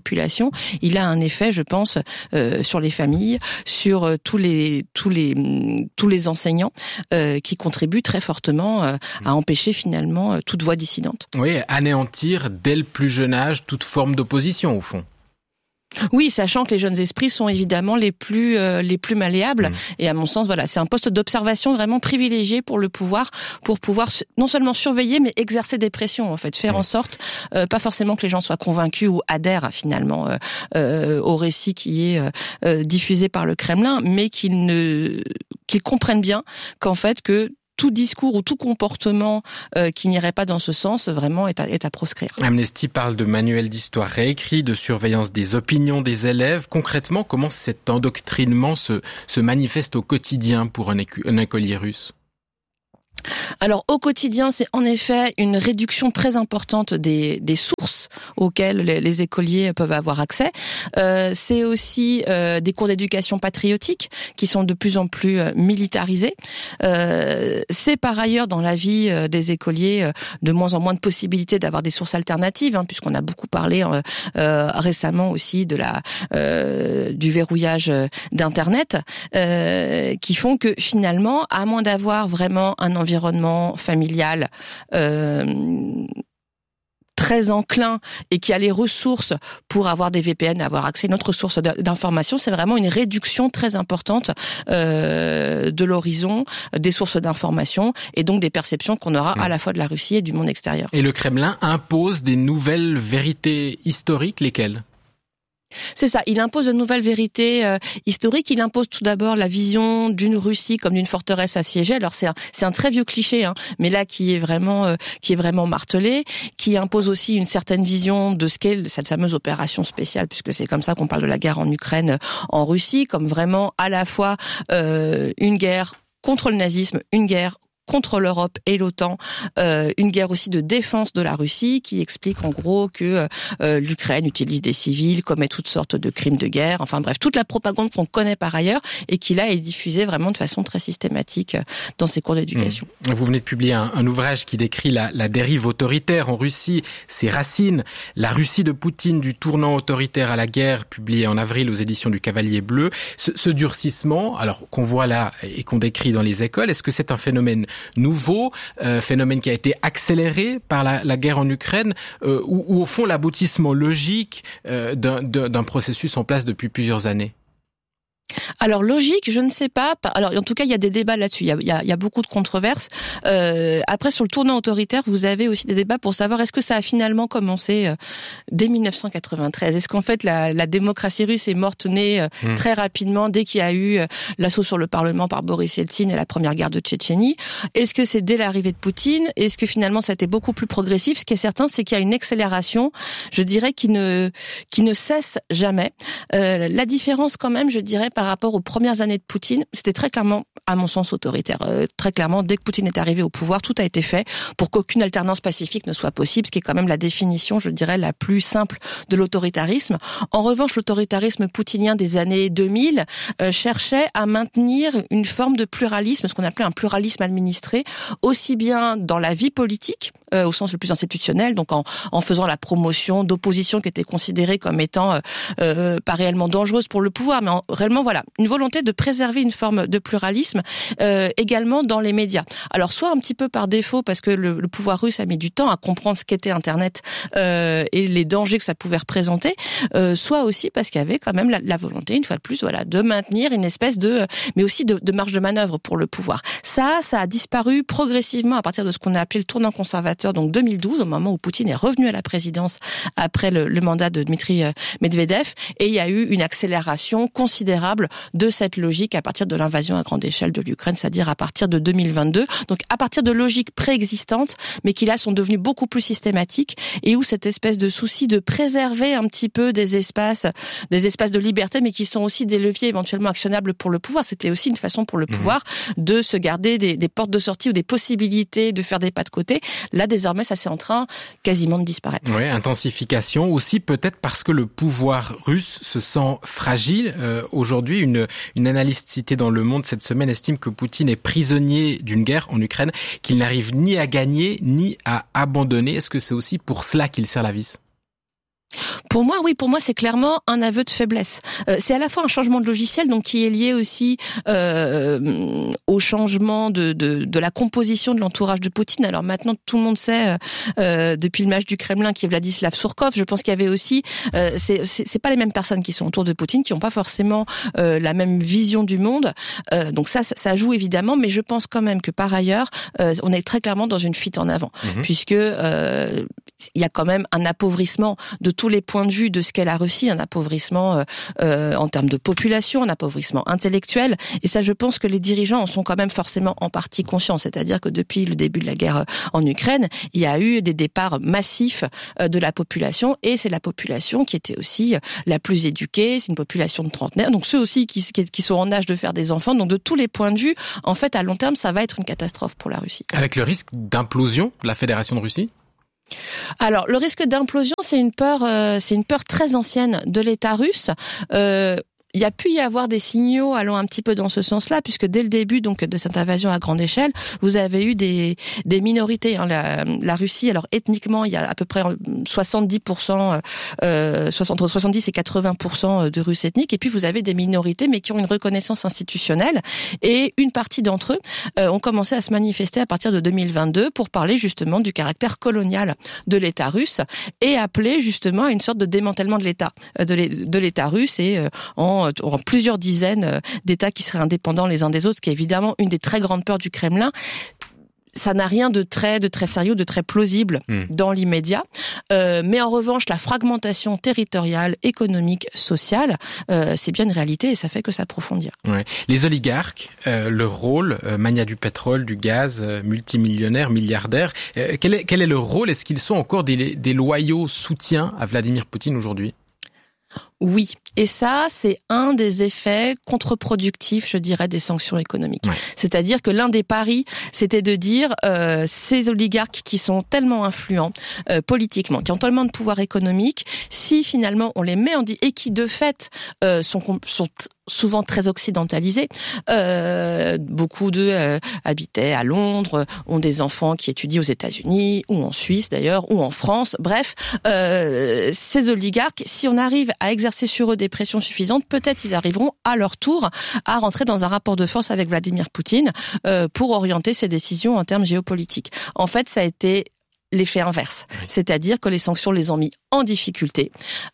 Speaker 6: population, il a un effet, je pense, euh, sur les familles, sur euh, tous les tous les tous les enseignants euh, qui contribuent très fortement euh, à empêcher finalement euh, toute voix dissidente.
Speaker 9: Oui, anéantir dès le plus jeune âge toute forme d'opposition au fond.
Speaker 6: Oui, sachant que les jeunes esprits sont évidemment les plus euh, les plus malléables. Mmh. Et à mon sens, voilà, c'est un poste d'observation vraiment privilégié pour le pouvoir, pour pouvoir non seulement surveiller, mais exercer des pressions, en fait, faire mmh. en sorte, euh, pas forcément que les gens soient convaincus ou adhèrent finalement euh, euh, au récit qui est euh, diffusé par le Kremlin, mais qu'ils ne qu'ils comprennent bien qu'en fait que tout discours ou tout comportement euh, qui n'irait pas dans ce sens, vraiment, est à, est à proscrire.
Speaker 9: Amnesty parle de manuels d'histoire réécrits, de surveillance des opinions des élèves. Concrètement, comment cet endoctrinement se, se manifeste au quotidien pour un, écu, un écolier russe ?
Speaker 6: Alors au quotidien, c'est en effet une réduction très importante des, des sources auxquelles les, les écoliers peuvent avoir accès. Euh, c'est aussi euh, des cours d'éducation patriotique qui sont de plus en plus euh, militarisés. Euh, c'est par ailleurs dans la vie euh, des écoliers euh, de moins en moins de possibilités d'avoir des sources alternatives, hein, puisqu'on a beaucoup parlé euh, euh, récemment aussi de la euh, du verrouillage d'Internet, euh, qui font que finalement, à moins d'avoir vraiment un environnement familial euh, très enclin et qui a les ressources pour avoir des V P N, avoir accès à une autre source d'information, c'est vraiment une réduction très importante euh, de l'horizon des sources d'information et donc des perceptions qu'on aura mmh. à la fois de la Russie et du monde extérieur.
Speaker 9: Et le Kremlin impose des nouvelles vérités historiques, lesquelles ?
Speaker 6: C'est ça, il impose de nouvelles vérités euh, historiques, il impose tout d'abord la vision d'une Russie comme d'une forteresse assiégée. Alors c'est un, c'est un très vieux cliché, hein, mais là qui est vraiment euh, qui est vraiment martelé, qui impose aussi une certaine vision de ce qu'est cette fameuse opération spéciale, puisque c'est comme ça qu'on parle de la guerre en Ukraine, en Russie, comme vraiment à la fois euh, une guerre contre le nazisme, une guerre contre l'Europe et l'OTAN, euh, une guerre aussi de défense de la Russie qui explique en gros que euh, l'Ukraine utilise des civils, commet toutes sortes de crimes de guerre, enfin bref, toute la propagande qu'on connaît par ailleurs et qui là est diffusée vraiment de façon très systématique dans ses cours d'éducation.
Speaker 9: Mmh. Vous venez de publier un, un ouvrage qui décrit la, la dérive autoritaire en Russie, ses racines, la Russie de Poutine du tournant autoritaire à la guerre, publié en avril aux éditions du Cavalier Bleu. Ce, ce durcissement, alors qu'on voit là et qu'on décrit dans les écoles, est-ce que c'est un phénomène nouveau, euh, phénomène qui a été accéléré par la, la guerre en Ukraine, euh, ou, ou au fond l'aboutissement logique euh, d'un, d'un processus en place depuis plusieurs années ?
Speaker 6: Alors logique, je ne sais pas. Alors en tout cas, il y a des débats là-dessus. Il y a, il y a, il y a beaucoup de controverses. Euh, après, sur le tournant autoritaire, vous avez aussi des débats pour savoir est-ce que ça a finalement commencé euh, dès dix-neuf cent quatre-vingt-treize. Est-ce qu'en fait la, la démocratie russe est morte née euh, mmh. très rapidement dès qu'il y a eu euh, l'assaut sur le Parlement par Boris Yeltsin et la première guerre de Tchétchénie ? Est-ce que c'est dès l'arrivée de Poutine ? Est-ce que finalement ça a été beaucoup plus progressif ? Ce qui est certain, c'est qu'il y a une accélération, je dirais, qui ne qui ne cesse jamais. Euh, la différence, quand même, je dirais, par rapport aux premières années de Poutine, c'était très clairement, à mon sens, autoritaire. Euh, très clairement, dès que Poutine est arrivé au pouvoir, tout a été fait pour qu'aucune alternance pacifique ne soit possible, ce qui est quand même la définition, je dirais, la plus simple de l'autoritarisme. En revanche, l'autoritarisme poutinien des années deux mille euh, cherchait à maintenir une forme de pluralisme, ce qu'on appelait un pluralisme administré, aussi bien dans la vie politique, euh, au sens le plus institutionnel, donc en, en faisant la promotion d'oppositions qui étaient considérées comme étant euh, euh, pas réellement dangereuses pour le pouvoir, mais en, réellement, voilà, une volonté de préserver une forme de pluralisme euh, également dans les médias. Alors soit un petit peu par défaut parce que le, le pouvoir russe a mis du temps à comprendre ce qu'était Internet euh, et les dangers que ça pouvait représenter, euh, soit aussi parce qu'il y avait quand même la, la volonté, une fois de plus, voilà, de maintenir une espèce de, mais aussi de, de marge de manœuvre pour le pouvoir. Ça, ça a disparu progressivement à partir de ce qu'on a appelé le tournant conservateur, donc deux mille douze, au moment où Poutine est revenu à la présidence après le, le mandat de Dmitri Medvedev, et il y a eu une accélération considérable de cette logique à partir de l'invasion à grande échelle de l'Ukraine, c'est-à-dire à partir de deux mille vingt-deux. Donc à partir de logiques préexistantes, mais qui là sont devenues beaucoup plus systématiques et où cette espèce de souci de préserver un petit peu des espaces, des espaces de liberté, mais qui sont aussi des leviers éventuellement actionnables pour le pouvoir. C'était aussi une façon pour le pouvoir mmh. de se garder des, des portes de sortie ou des possibilités de faire des pas de côté. Là, désormais, ça c'est en train quasiment de disparaître.
Speaker 9: Oui, intensification aussi peut-être parce que le pouvoir russe se sent fragile. Euh, aujourd'hui, une Une analyste citée dans Le Monde cette semaine estime que Poutine est prisonnier d'une guerre en Ukraine qu'il n'arrive ni à gagner ni à abandonner. Est-ce que c'est aussi pour cela qu'il serre la vis ?
Speaker 6: Pour moi, oui, pour moi, c'est clairement un aveu de faiblesse. Euh, c'est à la fois un changement de logiciel, donc qui est lié aussi euh, au changement de, de, de la composition de l'entourage de Poutine. Alors maintenant, tout le monde sait, euh, depuis le match du Kremlin, qui est Vladislav Surkov, je pense qu'il y avait aussi, euh, c'est, c'est, c'est pas les mêmes personnes qui sont autour de Poutine, qui n'ont pas forcément euh, la même vision du monde. Euh, donc ça, ça, ça joue évidemment, mais je pense quand même que par ailleurs, euh, on est très clairement dans une fuite en avant, mmh. puisque euh, il y a quand même un appauvrissement de tous les points de vue de ce qu'est la Russie, un appauvrissement euh, euh, en termes de population, un appauvrissement intellectuel, et ça, je pense que les dirigeants en sont quand même forcément en partie conscients, c'est-à-dire que depuis le début de la guerre en Ukraine, il y a eu des départs massifs de la population, et c'est la population qui était aussi la plus éduquée, c'est une population de trentenaires, donc ceux aussi qui, qui sont en âge de faire des enfants, donc de tous les points de vue, en fait, à long terme, ça va être une catastrophe pour la Russie.
Speaker 9: Avec le risque d'implosion de la Fédération de Russie ?
Speaker 6: Alors, le risque d'implosion, c'est une peur, euh, c'est une peur très ancienne de l'État russe. Euh, Il y a pu y avoir des signaux allant un petit peu dans ce sens-là, puisque dès le début donc de cette invasion à grande échelle, vous avez eu des des minorités. Hein, la, la Russie, alors ethniquement, il y a à peu près soixante-dix pour cent, euh, entre soixante-dix et quatre-vingts pour cent de Russes ethniques, et puis vous avez des minorités, mais qui ont une reconnaissance institutionnelle. Et une partie d'entre eux euh, ont commencé à se manifester à partir de deux mille vingt-deux pour parler justement du caractère colonial de l'État russe et appeler justement à une sorte de démantèlement de l'État, de l'État russe et euh, en en plusieurs dizaines d'États qui seraient indépendants les uns des autres, ce qui est évidemment une des très grandes peurs du Kremlin. Ça n'a rien de très de très sérieux, de très plausible mmh. dans l'immédiat. Euh, mais en revanche, la fragmentation territoriale, économique, sociale, euh, c'est bien une réalité et ça fait que s'approfondir.
Speaker 9: Ouais. Les oligarques, euh, leur rôle, euh, mania du pétrole, du gaz, euh, multimillionnaires, milliardaires, euh, quel est, quel est le rôle ? Est-ce qu'ils sont encore des, des loyaux soutiens à Vladimir Poutine aujourd'hui ?
Speaker 6: Oui, et ça, c'est un des effets contre-productifs, je dirais, des sanctions économiques. Ouais. C'est-à-dire que l'un des paris, c'était de dire euh, ces oligarques qui sont tellement influents euh, politiquement, qui ont tellement de pouvoir économique, si finalement on les met en dit et qui de fait euh, sont sont souvent très occidentalisés. Euh, beaucoup d'eux euh, habitaient à Londres, ont des enfants qui étudient aux États-Unis ou en Suisse d'ailleurs ou en France. Bref, euh, ces oligarques, si on arrive à exercer sur eux des pressions suffisantes, peut-être ils arriveront à leur tour à rentrer dans un rapport de force avec Vladimir Poutine euh, pour orienter ses décisions en termes géopolitiques. En fait, ça a été l'effet inverse, c'est-à-dire que les sanctions les ont mis en difficulté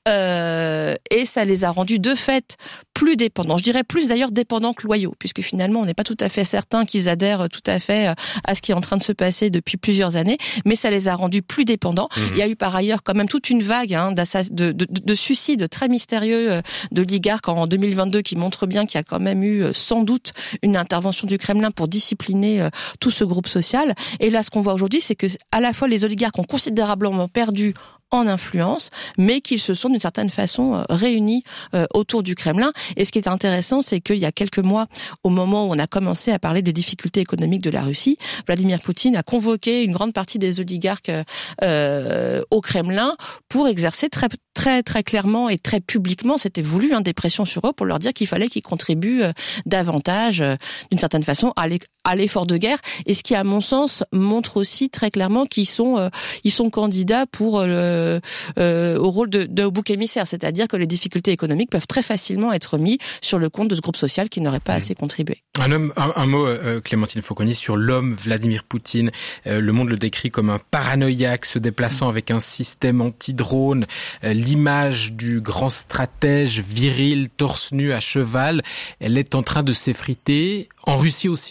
Speaker 6: euh, et ça les a rendus de fait plus dépendants. Je dirais plus d'ailleurs dépendants que loyaux, puisque finalement on n'est pas tout à fait certain qu'ils adhèrent tout à fait à ce qui est en train de se passer depuis plusieurs années, mais ça les a rendus plus dépendants. Mmh. Il y a eu par ailleurs quand même toute une vague hein, de, de, de suicides très mystérieux d'oligarques en deux mille vingt-deux qui montre bien qu'il y a quand même eu sans doute une intervention du Kremlin pour discipliner tout ce groupe social. Et là, ce qu'on voit aujourd'hui, c'est que à la fois les oligarques ont considérablement perdu en influence, mais qu'ils se sont d'une certaine façon réunis euh, autour du Kremlin. Et ce qui est intéressant, c'est qu'il y a quelques mois, au moment où on a commencé à parler des difficultés économiques de la Russie, Vladimir Poutine a convoqué une grande partie des oligarques euh, au Kremlin pour exercer très très très clairement et très publiquement, c'était voulu, hein, des pressions sur eux pour leur dire qu'il fallait qu'ils contribuent euh, davantage, euh, d'une certaine façon, à, à l'effort de guerre. Et ce qui, à mon sens, montre aussi très clairement qu'ils sont euh, ils sont candidats pour le Euh, euh, au rôle de, de bouc émissaire, c'est-à-dire que les difficultés économiques peuvent très facilement être mis sur le compte de ce groupe social qui n'aurait pas mmh. assez contribué.
Speaker 9: Un, homme, un, un mot, euh, Clémentine Fauconnier, sur l'homme Vladimir Poutine. Euh, le Monde le décrit comme un paranoïaque se déplaçant mmh. avec un système anti-drone. Euh, l'image du grand stratège viril, torse nu à cheval, elle est en train de s'effriter. En Russie aussi ?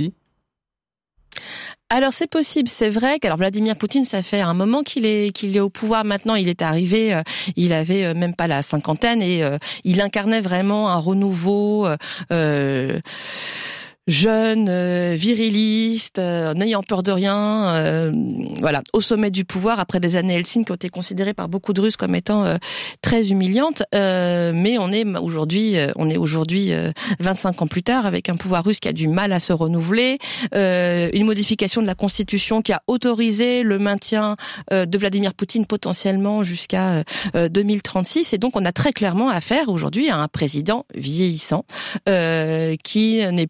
Speaker 6: Alors c'est possible, c'est vrai qu'alors Vladimir Poutine, ça fait un moment qu'il est qu'il est au pouvoir. Maintenant, il est arrivé, euh, il avait euh, même pas la cinquantaine et euh, il incarnait vraiment un renouveau euh, jeune, euh, viriliste, euh, n'ayant peur de rien, euh, voilà, au sommet du pouvoir après des années Helsinki qui ont été considérées par beaucoup de Russes comme étant euh, très humiliantes. Euh, mais on est aujourd'hui, euh, on est aujourd'hui euh, vingt-cinq ans plus tard avec un pouvoir russe qui a du mal à se renouveler, euh, une modification de la Constitution qui a autorisé le maintien euh, de Vladimir Poutine potentiellement jusqu'à euh, deux mille trente-six. Et donc on a très clairement affaire aujourd'hui à un président vieillissant euh, qui n'est plus, qui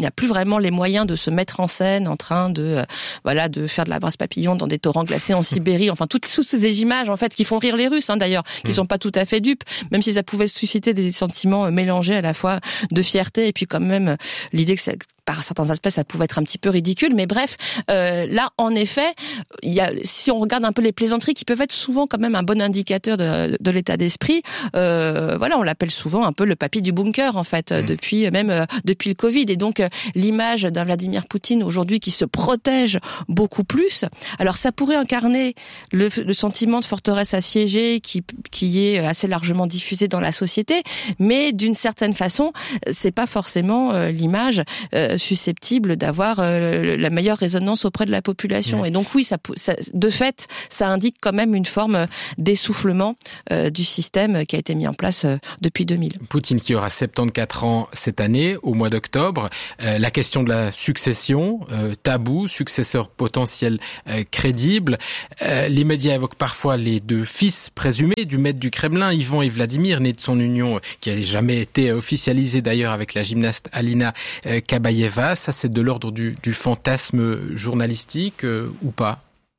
Speaker 6: n'y a plus vraiment les moyens de se mettre en scène en train de, euh, voilà, de faire de la brasse papillon dans des torrents glacés en Sibérie. Enfin, toutes, toutes ces images, en fait, qui font rire les Russes, hein, d'ailleurs, qui sont pas tout à fait dupes, même si ça pouvait susciter des sentiments mélangés à la fois de fierté et puis quand même l'idée que ça, par certains aspects, ça pouvait être un petit peu ridicule, mais bref, euh, là, en effet, il y a, si on regarde un peu les plaisanteries qui peuvent être souvent quand même un bon indicateur de, de l'état d'esprit, euh, voilà, on l'appelle souvent un peu le papy du bunker, en fait, mmh. depuis même euh, depuis le Covid, et donc euh, l'image d'un Vladimir Poutine aujourd'hui qui se protège beaucoup plus. Alors, ça pourrait incarner le, le sentiment de forteresse assiégée qui qui est assez largement diffusé dans la société, mais d'une certaine façon, c'est pas forcément euh, l'image euh, susceptible d'avoir euh, la meilleure résonance auprès de la population. Ouais. Et donc oui, ça, ça, de fait, ça indique quand même une forme d'essoufflement euh, du système qui a été mis en place euh, depuis deux mille.
Speaker 9: Poutine qui aura soixante-quatorze ans cette année, au mois d'octobre. Euh, la question de la succession, euh, tabou, successeur potentiel euh, crédible. Euh, les médias évoquent parfois les deux fils présumés du maître du Kremlin, Ivan et Vladimir, nés de son union, qui n'a jamais été officialisée d'ailleurs avec la gymnaste Alina euh, Kabaeva. Ça, c'est de l'ordre du, du fantasme journalistique euh, ou pas ?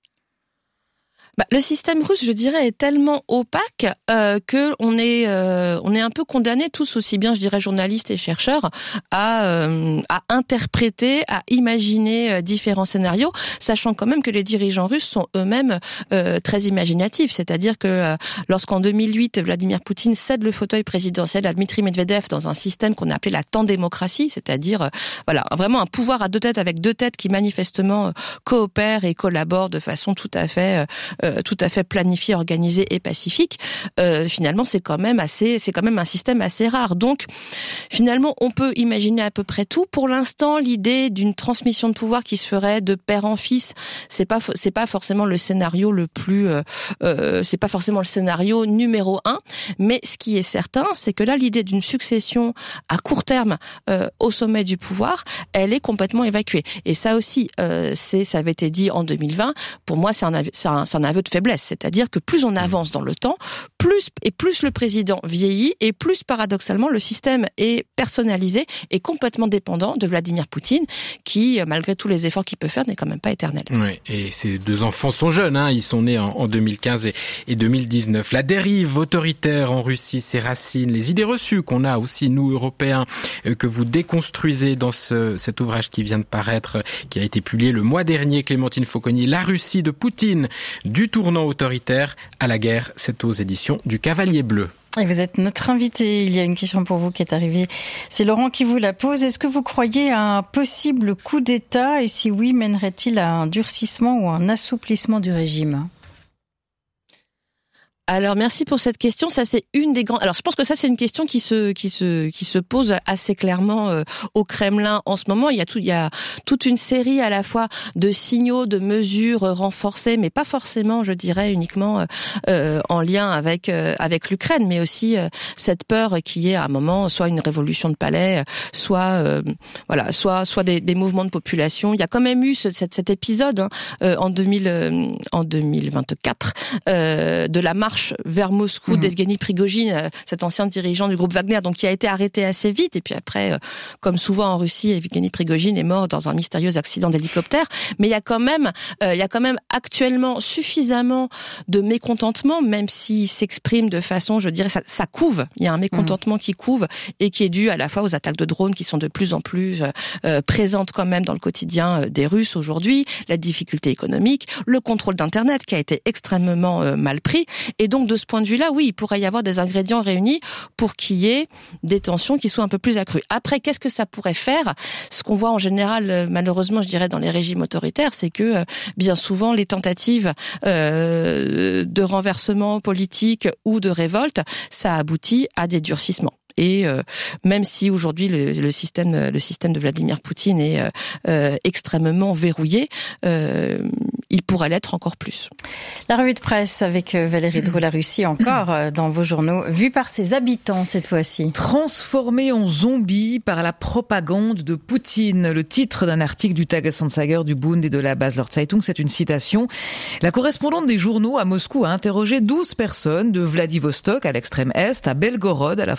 Speaker 6: Bah, le système russe, je dirais, est tellement opaque euh, que on est euh, on est un peu condamnés tous, aussi bien, je dirais, journalistes et chercheurs, à euh, à interpréter, à imaginer euh, différents scénarios, sachant quand même que les dirigeants russes sont eux-mêmes euh, très imaginatifs. C'est-à-dire que euh, lorsqu'en deux mille huit, Vladimir Poutine cède le fauteuil présidentiel à Dmitri Medvedev dans un système qu'on a appelé la tandémocratie, c'est-à-dire euh, voilà, vraiment un pouvoir à deux têtes avec deux têtes qui manifestement euh, coopèrent et collaborent de façon tout à fait euh, tout à fait planifié, organisé et pacifique. Euh, finalement, c'est quand même assez, c'est quand même un système assez rare. Donc, finalement, on peut imaginer à peu près tout. Pour l'instant, l'idée d'une transmission de pouvoir qui se ferait de père en fils, c'est pas, c'est pas forcément le scénario le plus, euh, euh, c'est pas forcément le scénario numéro un. Mais ce qui est certain, c'est que là, l'idée d'une succession à court terme euh, au sommet du pouvoir, elle est complètement évacuée. Et ça aussi, euh, c'est, ça avait été dit en deux mille vingt. Pour moi, c'est un, c'est un, c'est un aveu de faiblesse, c'est-à-dire que plus on avance dans le temps, plus et plus le président vieillit et plus paradoxalement le système est personnalisé et complètement dépendant de Vladimir Poutine, qui malgré tous les efforts qu'il peut faire n'est quand même pas éternel.
Speaker 9: Oui, et ces deux enfants sont jeunes, hein, ils sont nés en, en deux mille quinze et, et deux mille dix-neuf. La dérive autoritaire en Russie, ses racines, les idées reçues qu'on a aussi nous Européens, euh, que vous déconstruisez dans ce, cet ouvrage qui vient de paraître, qui a été publié le mois dernier, Clémentine Fauconnier, La Russie de Poutine, du tournant autoritaire à la guerre, c'est aux éditions du Cavalier Bleu.
Speaker 1: Et vous êtes notre invité. Il y a une question pour vous qui est arrivée. C'est Laurent qui vous la pose. Est-ce que vous croyez à un possible coup d'État? Et si oui, mènerait-il à un durcissement ou un assouplissement du régime?
Speaker 6: Alors merci pour cette question. Ça c'est une des grandes. Alors je pense que ça c'est une question qui se qui se qui se pose assez clairement euh, au Kremlin en ce moment. Il y a tout il y a toute une série à la fois de signaux, de mesures renforcées, mais pas forcément, je dirais, uniquement euh, en lien avec euh, avec l'Ukraine, mais aussi euh, cette peur qui est à un moment soit une révolution de palais, soit euh, voilà, soit soit des, des mouvements de population. Il y a quand même eu ce, cet, cet épisode hein, euh, en deux mille euh, en deux mille vingt-quatre euh, de la marche vers Moscou mmh. d'Evgeny Prigojine, cet ancien dirigeant du groupe Wagner, donc qui a été arrêté assez vite. Et puis après, comme souvent en Russie, Evgeny Prigojine est mort dans un mystérieux accident d'hélicoptère. Mais il y a quand même, euh, il y a quand même actuellement suffisamment de mécontentement, même s'il s'exprime de façon, je dirais, ça, ça couve. Il y a un mécontentement mmh. qui couve et qui est dû à la fois aux attaques de drones qui sont de plus en plus euh, présentes quand même dans le quotidien des Russes aujourd'hui, la difficulté économique, le contrôle d'Internet qui a été extrêmement euh, mal pris. Et donc, de ce point de vue-là, oui, il pourrait y avoir des ingrédients réunis pour qu'il y ait des tensions qui soient un peu plus accrues. Après, qu'est-ce que ça pourrait faire? Ce qu'on voit en général, malheureusement, je dirais, dans les régimes autoritaires, c'est que, bien souvent, les tentatives euh, de renversement politique ou de révolte, ça aboutit à des durcissements. Et euh, même si aujourd'hui le, le système le système de Vladimir Poutine est euh, euh, extrêmement verrouillé, euh, il pourrait l'être encore plus.
Speaker 1: La revue de presse avec Valérie Dreux, la Russie encore euh, dans vos journaux, vue par ses habitants cette fois-ci.
Speaker 7: Transformés en zombies par la propagande de Poutine. Le titre d'un article du Tagesanzeiger, du Bund et de la Basler Zeitung, c'est une citation. La correspondante des journaux à Moscou a interrogé douze personnes de Vladivostok à l'extrême est, à Belgorod à la frontière ukrainienne,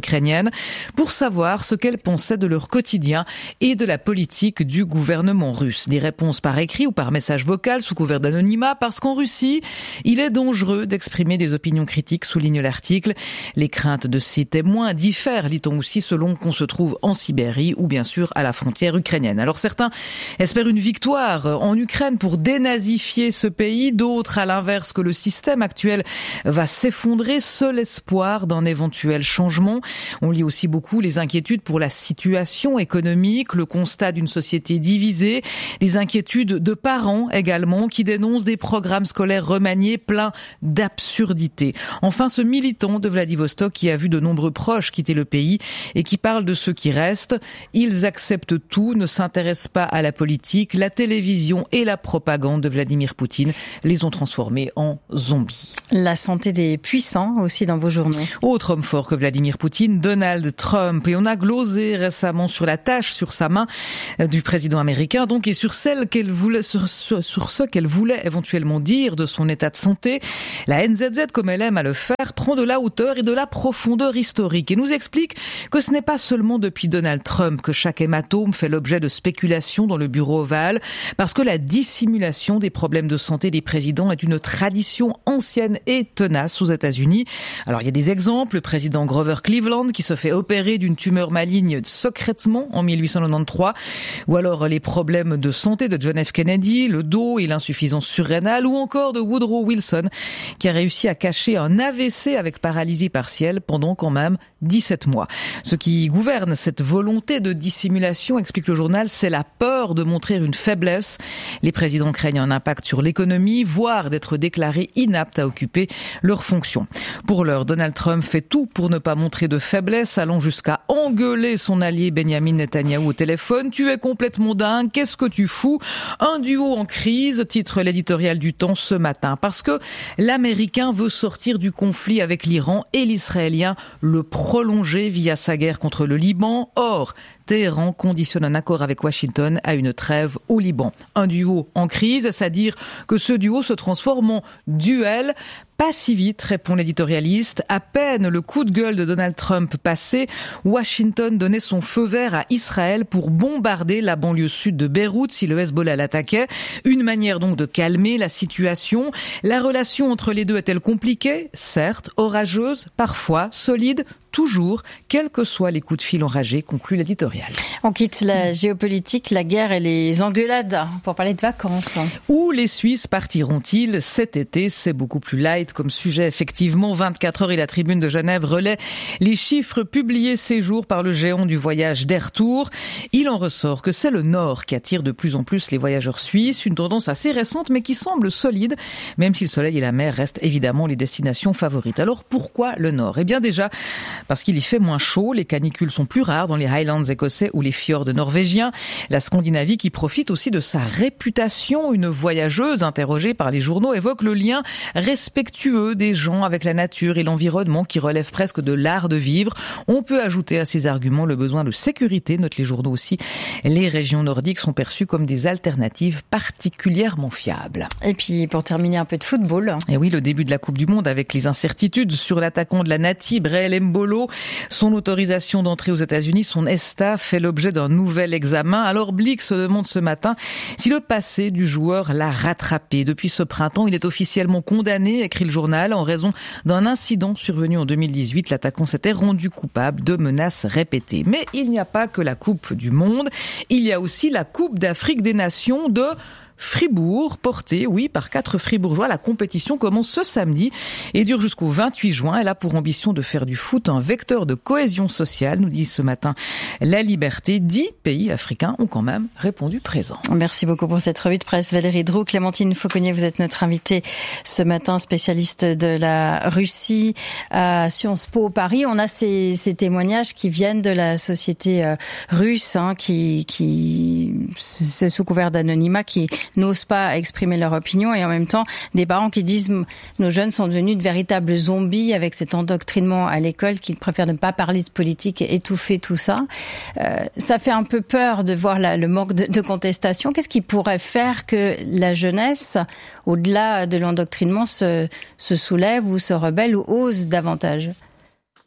Speaker 7: ukrainiennes pour savoir ce qu'elles pensaient de leur quotidien et de la politique du gouvernement russe. Des réponses par écrit ou par message vocal sous couvert d'anonymat, parce qu'en Russie, il est dangereux d'exprimer des opinions critiques, souligne l'article. Les craintes de ces témoins diffèrent, lit-on aussi, selon qu'on se trouve en Sibérie ou bien sûr à la frontière ukrainienne. Alors certains espèrent une victoire en Ukraine pour dénazifier ce pays, d'autres à l'inverse que le système actuel va s'effondrer, seul espoir d'un éventuel changement. On lit aussi beaucoup les inquiétudes pour la situation économique, le constat d'une société divisée, les inquiétudes de parents également qui dénoncent des programmes scolaires remaniés pleins d'absurdités. Enfin, ce militant de Vladivostok qui a vu de nombreux proches quitter le pays et qui parle de ceux qui restent. Ils acceptent tout, ne s'intéressent pas à la politique. La télévision et la propagande de Vladimir Poutine les ont transformés en zombies.
Speaker 1: La santé des puissants aussi dans vos journaux.
Speaker 7: Autre homme fort que Vladimir Poutine, Donald Trump. Et on a glosé récemment sur la tache sur sa main du président américain, donc, et sur celle qu'elle voulait, sur, sur, sur ce qu'elle voulait éventuellement dire de son état de santé. La N Z Z, comme elle aime à le faire, prend de la hauteur et de la profondeur historique et nous explique que ce n'est pas seulement depuis Donald Trump que chaque hématome fait l'objet de spéculations dans le bureau ovale, parce que la dissimulation des problèmes de santé des présidents est une tradition ancienne et tenace aux États-Unis. Alors il y a des exemples, le président Grover Cleveland qui se fait opérer d'une tumeur maligne secrètement en mille huit cent quatre-vingt-treize, ou alors les problèmes de santé de John F. Kennedy, le dos et l'insuffisance surrénale, ou encore de Woodrow Wilson qui a réussi à cacher un A V C avec paralysie partielle pendant quand même dix-sept mois. Ce qui gouverne cette volonté de dissimulation, explique le journal, c'est la peur de montrer une faiblesse. Les présidents craignent un impact sur l'économie, voire d'être déclarés inaptes à occuper leurs fonctions. Pour l'heure, Donald Trump fait tout pour ne pas montrer de faiblesse, allant jusqu'à engueuler son allié Benjamin Netanyahou au téléphone. « Tu es complètement dingue, qu'est-ce que tu fous ?» Un duo en crise, titre l'éditorial du Temps ce matin, parce que l'Américain veut sortir du conflit avec l'Iran et l'Israélien le prolonger via sa guerre contre le Liban. Or, Téhéran conditionne un accord avec Washington à une trêve au Liban. Un duo en crise, c'est-à-dire que ce duo se transforme en duel. Pas si vite, répond l'éditorialiste. À peine le coup de gueule de Donald Trump passé, Washington donnait son feu vert à Israël pour bombarder la banlieue sud de Beyrouth si le Hezbollah l'attaquait. Une manière donc de calmer la situation. La relation entre les deux est-elle compliquée ? Certes, orageuse, parfois, solide, toujours, quels que soient les coups de fil enragés, conclut l'éditorial.
Speaker 1: On quitte la géopolitique, la guerre et les engueulades pour parler de vacances.
Speaker 7: Où les Suisses partiront-ils cet été ? C'est beaucoup plus light comme sujet, effectivement. vingt-quatre heures et la Tribune de Genève relaie les chiffres publiés ces jours par le géant du voyage d'Air Tour. Il en ressort que c'est le Nord qui attire de plus en plus les voyageurs suisses, une tendance assez récente mais qui semble solide, même si le soleil et la mer restent évidemment les destinations favorites. Alors pourquoi le Nord ? Eh bien déjà, parce qu'il y fait moins chaud, les canicules sont plus rares dans les Highlands écossais ou les fjords norvégiens. La Scandinavie qui profite aussi de sa réputation. Une voyageuse interrogée par les journaux évoque le lien respectueux des gens avec la nature et l'environnement qui relève presque de l'art de vivre. On peut ajouter à ces arguments le besoin de sécurité, notent les journaux aussi. Les régions nordiques sont perçues comme des alternatives particulièrement fiables.
Speaker 1: Et puis pour terminer un peu de football.
Speaker 7: Et oui, le début de la Coupe du Monde avec les incertitudes sur l'attaquant de la Nati, Breel Mbolo. Son autorisation d'entrée aux États-Unis, son ESTA, fait l'objet d'un nouvel examen. Alors Blick se demande ce matin si le passé du joueur l'a rattrapé. Depuis ce printemps, il est officiellement condamné, écrit le journal, en raison d'un incident survenu en deux mille dix-huit. L'attaquant s'était rendu coupable de menaces répétées. Mais il n'y a pas que la Coupe du Monde, il y a aussi la Coupe d'Afrique des Nations de Fribourg, portée, oui, par quatre Fribourgeois. La compétition commence ce samedi et dure jusqu'au vingt-huit juin. Elle a pour ambition de faire du foot un vecteur de cohésion sociale, nous dit ce matin La Liberté. Dix pays africains ont quand même répondu présent.
Speaker 1: Merci beaucoup pour cette revue de presse, Valérie Drou. Clémentine Fauconnier, vous êtes notre invitée ce matin, spécialiste de la Russie à Sciences Po Paris. On a ces, ces témoignages qui viennent de la société euh, russe, hein, qui, qui, c'est sous couvert d'anonymat, qui n'osent pas exprimer leur opinion, et en même temps des parents qui disent nos jeunes sont devenus de véritables zombies avec cet endoctrinement à l'école, qu'ils préfèrent ne pas parler de politique et étouffer tout ça. Euh, ça fait un peu peur de voir la, le manque de, de contestation. Qu'est-ce qui pourrait faire que la jeunesse, au-delà de l'endoctrinement, se, se soulève ou se rebelle ou ose davantage ?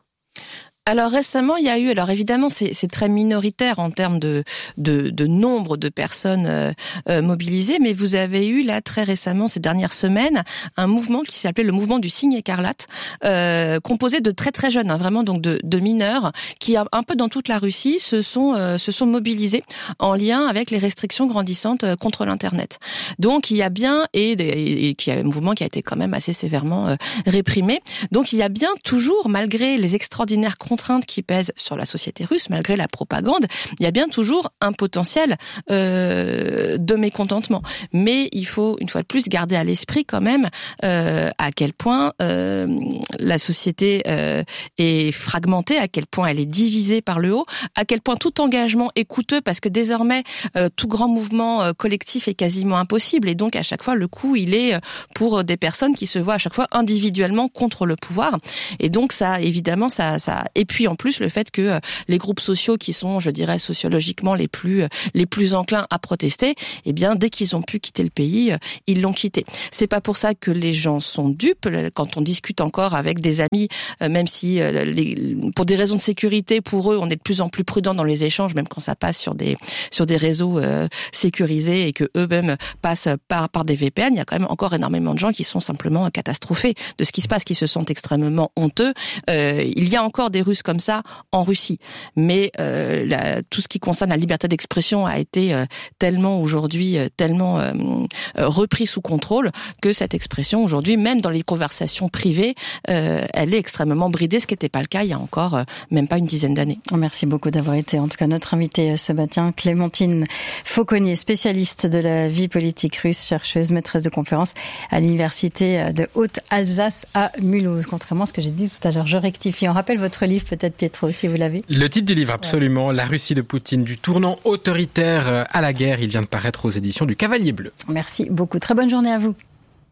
Speaker 6: Alors récemment, il y a eu, alors évidemment, c'est, c'est très minoritaire en termes de, de, de nombre de personnes euh, euh, mobilisées, mais vous avez eu là très récemment, ces dernières semaines, un mouvement qui s'appelait le mouvement du signe écarlate, euh, composé de très très jeunes, hein, vraiment donc de, de mineurs, qui un peu dans toute la Russie se sont euh, se sont mobilisés en lien avec les restrictions grandissantes euh, contre l'internet. Donc il y a bien et, et, et qui a un mouvement qui a été quand même assez sévèrement euh, réprimé. Donc il y a bien toujours, malgré les extraordinaires contraintes qui pèsent sur la société russe, malgré la propagande, il y a bien toujours un potentiel euh, de mécontentement. Mais il faut, une fois de plus, garder à l'esprit quand même euh, à quel point euh, la société euh, est fragmentée, à quel point elle est divisée par le haut, à quel point tout engagement est coûteux, parce que désormais, euh, tout grand mouvement euh, collectif est quasiment impossible. Et donc, à chaque fois, le coût, il est pour des personnes qui se voient à chaque fois individuellement contre le pouvoir. Et donc, ça, évidemment, ça... ça et puis en plus le fait que les groupes sociaux qui sont, je dirais, sociologiquement les plus les plus enclins à protester, eh bien dès qu'ils ont pu quitter le pays, ils l'ont quitté. C'est pas pour ça que les gens sont dupes. Quand on discute encore avec des amis, même si les, pour des raisons de sécurité, pour eux, on est de plus en plus prudent dans les échanges, même quand ça passe sur des sur des réseaux euh, sécurisés et que eux-mêmes passent par par des V P N. Il y a quand même encore énormément de gens qui sont simplement catastrophés de ce qui se passe, qui se sentent extrêmement honteux. Euh, il y a encore des Russes comme ça en Russie, mais euh, la, tout ce qui concerne la liberté d'expression a été euh, tellement aujourd'hui euh, tellement euh, repris sous contrôle que cette expression aujourd'hui, même dans les conversations privées, euh, elle est extrêmement bridée, ce qui n'était pas le cas il y a encore euh, même pas une dizaine d'années.
Speaker 1: Merci beaucoup d'avoir été en tout cas notre invitée ce matin, Clémentine Fauconnier, spécialiste de la vie politique russe, chercheuse, maîtresse de conférences à l'université de Haute-Alsace à Mulhouse. Contrairement à ce que j'ai dit tout à l'heure, je rectifie. On rappelle votre livre, peut-être Pietro, si vous l'avez.
Speaker 9: Le titre du livre, absolument. Ouais. La Russie de Poutine, du tournant autoritaire à la guerre. Il vient de paraître aux éditions du Cavalier Bleu.
Speaker 1: Merci beaucoup. Très bonne journée à vous.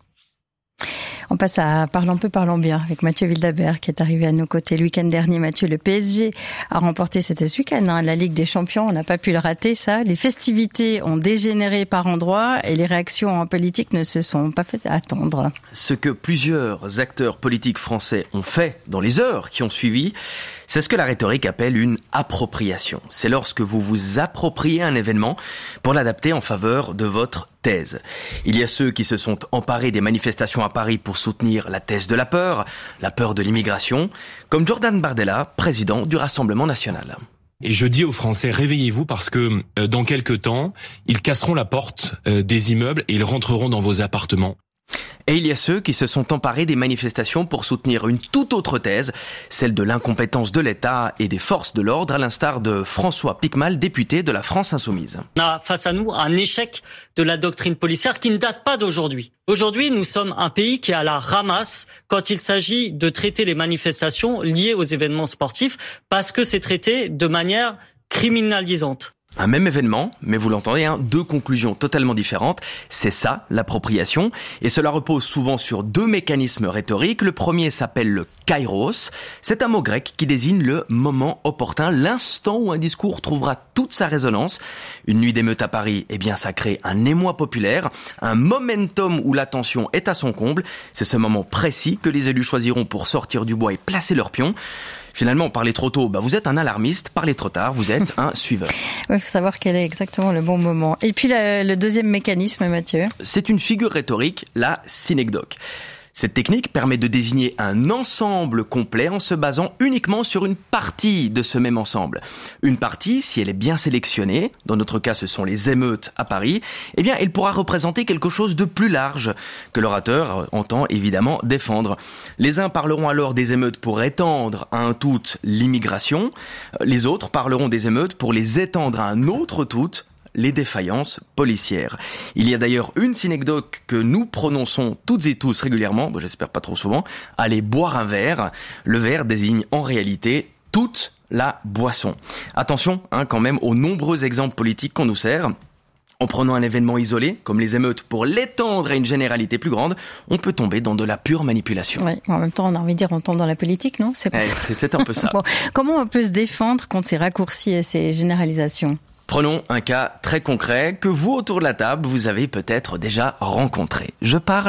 Speaker 1: On passe à Parlons peu, parlons bien avec Mathieu Wildhaber qui est arrivé à nos côtés le week-end dernier. Mathieu, le P S G a remporté, c'était ce week-end, hein, la Ligue des Champions. On n'a pas pu le rater, ça. Les festivités ont dégénéré par endroits et les réactions en politique ne se sont pas faites attendre.
Speaker 16: Ce que plusieurs acteurs politiques français ont fait dans les heures qui ont suivi, c'est ce que la rhétorique appelle une appropriation. C'est lorsque vous vous appropriez un événement pour l'adapter en faveur de votre thèse. Il y a ceux qui se sont emparés des manifestations à Paris pour soutenir la thèse de la peur, la peur de l'immigration, comme Jordan Bardella, président du Rassemblement national.
Speaker 8: Et je dis aux Français, réveillez-vous parce que euh, dans quelques temps, ils casseront la porte euh, des immeubles et ils rentreront dans vos appartements.
Speaker 16: Et il y a ceux qui se sont emparés des manifestations pour soutenir une toute autre thèse, celle de l'incompétence de l'État et des forces de l'ordre, à l'instar de François Piquemal, député de la France Insoumise.
Speaker 10: On a face à nous un échec de la doctrine policière qui ne date pas d'aujourd'hui. Aujourd'hui, nous sommes un pays qui est à la ramasse quand il s'agit de traiter les manifestations liées aux événements sportifs parce que c'est traité de manière criminalisante.
Speaker 16: Un même événement, mais vous l'entendez, hein, deux conclusions totalement différentes. C'est ça, l'appropriation. Et cela repose souvent sur deux mécanismes rhétoriques. Le premier s'appelle le kairos. C'est un mot grec qui désigne le moment opportun, l'instant où un discours trouvera toute sa résonance. Une nuit d'émeute à Paris, eh bien, ça crée un émoi populaire, un momentum où l'attention est à son comble. C'est ce moment précis que les élus choisiront pour sortir du bois et placer leurs pions. Finalement, parler trop tôt, bah vous êtes un alarmiste. Parler trop tard, vous êtes un suiveur.
Speaker 1: Oui, il faut savoir quel est exactement le bon moment. Et puis le, le deuxième mécanisme, Mathieu.
Speaker 16: C'est une figure rhétorique, la synecdoque. Cette technique permet de désigner un ensemble complet en se basant uniquement sur une partie de ce même ensemble. Une partie, si elle est bien sélectionnée, dans notre cas ce sont les émeutes à Paris, eh bien elle pourra représenter quelque chose de plus large que l'orateur entend évidemment défendre. Les uns parleront alors des émeutes pour étendre à un tout l'immigration, les autres parleront des émeutes pour les étendre à un autre tout, les défaillances policières. Il y a d'ailleurs une synecdoque que nous prononçons toutes et tous régulièrement, bon, j'espère pas trop souvent, aller boire un verre. Le verre désigne en réalité toute la boisson. Attention hein, quand même aux nombreux exemples politiques qu'on nous sert. En prenant un événement isolé, comme les émeutes, pour l'étendre à une généralité plus grande, on peut tomber dans de la pure manipulation.
Speaker 1: Oui, en même temps, on a envie de dire on tombe dans la politique, non ? C'est, pas
Speaker 16: ouais,
Speaker 1: ça.
Speaker 16: c'est, c'est un peu ça.
Speaker 1: Bon, comment on peut se défendre contre ces raccourcis et ces généralisations ?
Speaker 16: Prenons un cas très concret que vous, autour de la table, vous avez peut-être déjà rencontré. Je parle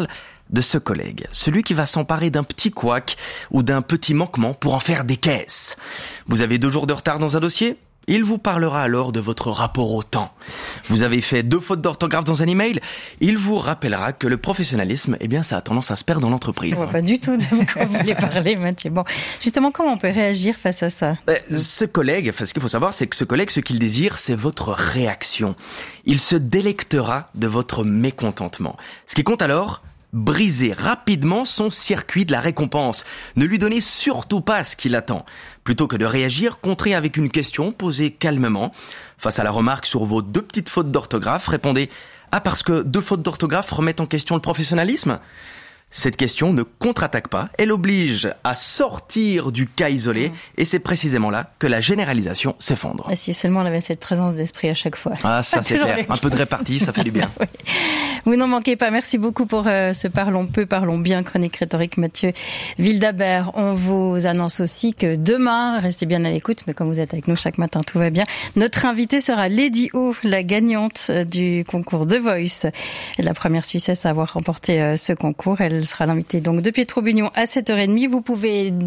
Speaker 16: de ce collègue, celui qui va s'emparer d'un petit couac ou d'un petit manquement pour en faire des caisses. Vous avez deux jours de retard dans un dossier ? Il vous parlera alors de votre rapport au temps. Vous avez fait deux fautes d'orthographe dans un email. Il vous rappellera que le professionnalisme, eh bien, ça a tendance à se perdre dans l'entreprise.
Speaker 1: Je vois pas du tout de quoi vous voulez parler, Mathieu. Bon, justement, comment on peut réagir face à ça ?
Speaker 16: euh, Ce collègue, enfin, ce qu'il faut savoir, c'est que ce collègue, ce qu'il désire, c'est votre réaction. Il se délectera de votre mécontentement. Ce qui compte alors, briser rapidement son circuit de la récompense. Ne lui donnez surtout pas ce qu'il attend. Plutôt que de réagir, contrez avec une question posée calmement. Face à la remarque sur vos deux petites fautes d'orthographe, répondez « Ah, parce que deux fautes d'orthographe remettent en question le professionnalisme ?» Cette question ne contre-attaque pas, elle oblige à sortir du cas isolé, mmh. et c'est précisément là que la généralisation s'effondre.
Speaker 1: Et si seulement on avait cette présence d'esprit à chaque fois.
Speaker 16: Ah, ça c'est clair. Un peu de répartie, ça fait du bien.
Speaker 1: Oui. Vous n'en manquez pas. Merci beaucoup pour euh, ce Parlons peu, parlons bien, chronique rhétorique Mathieu Wildhaber. On vous annonce aussi que demain, restez bien à l'écoute, mais comme vous êtes avec nous chaque matin, tout va bien. Notre invitée sera Lady O, la gagnante du concours The Voice. La première Suissesse à avoir remporté euh, ce concours. Elle Elle sera l'invitée donc de Pietro Bugnon à sept heures trente. Vous pouvez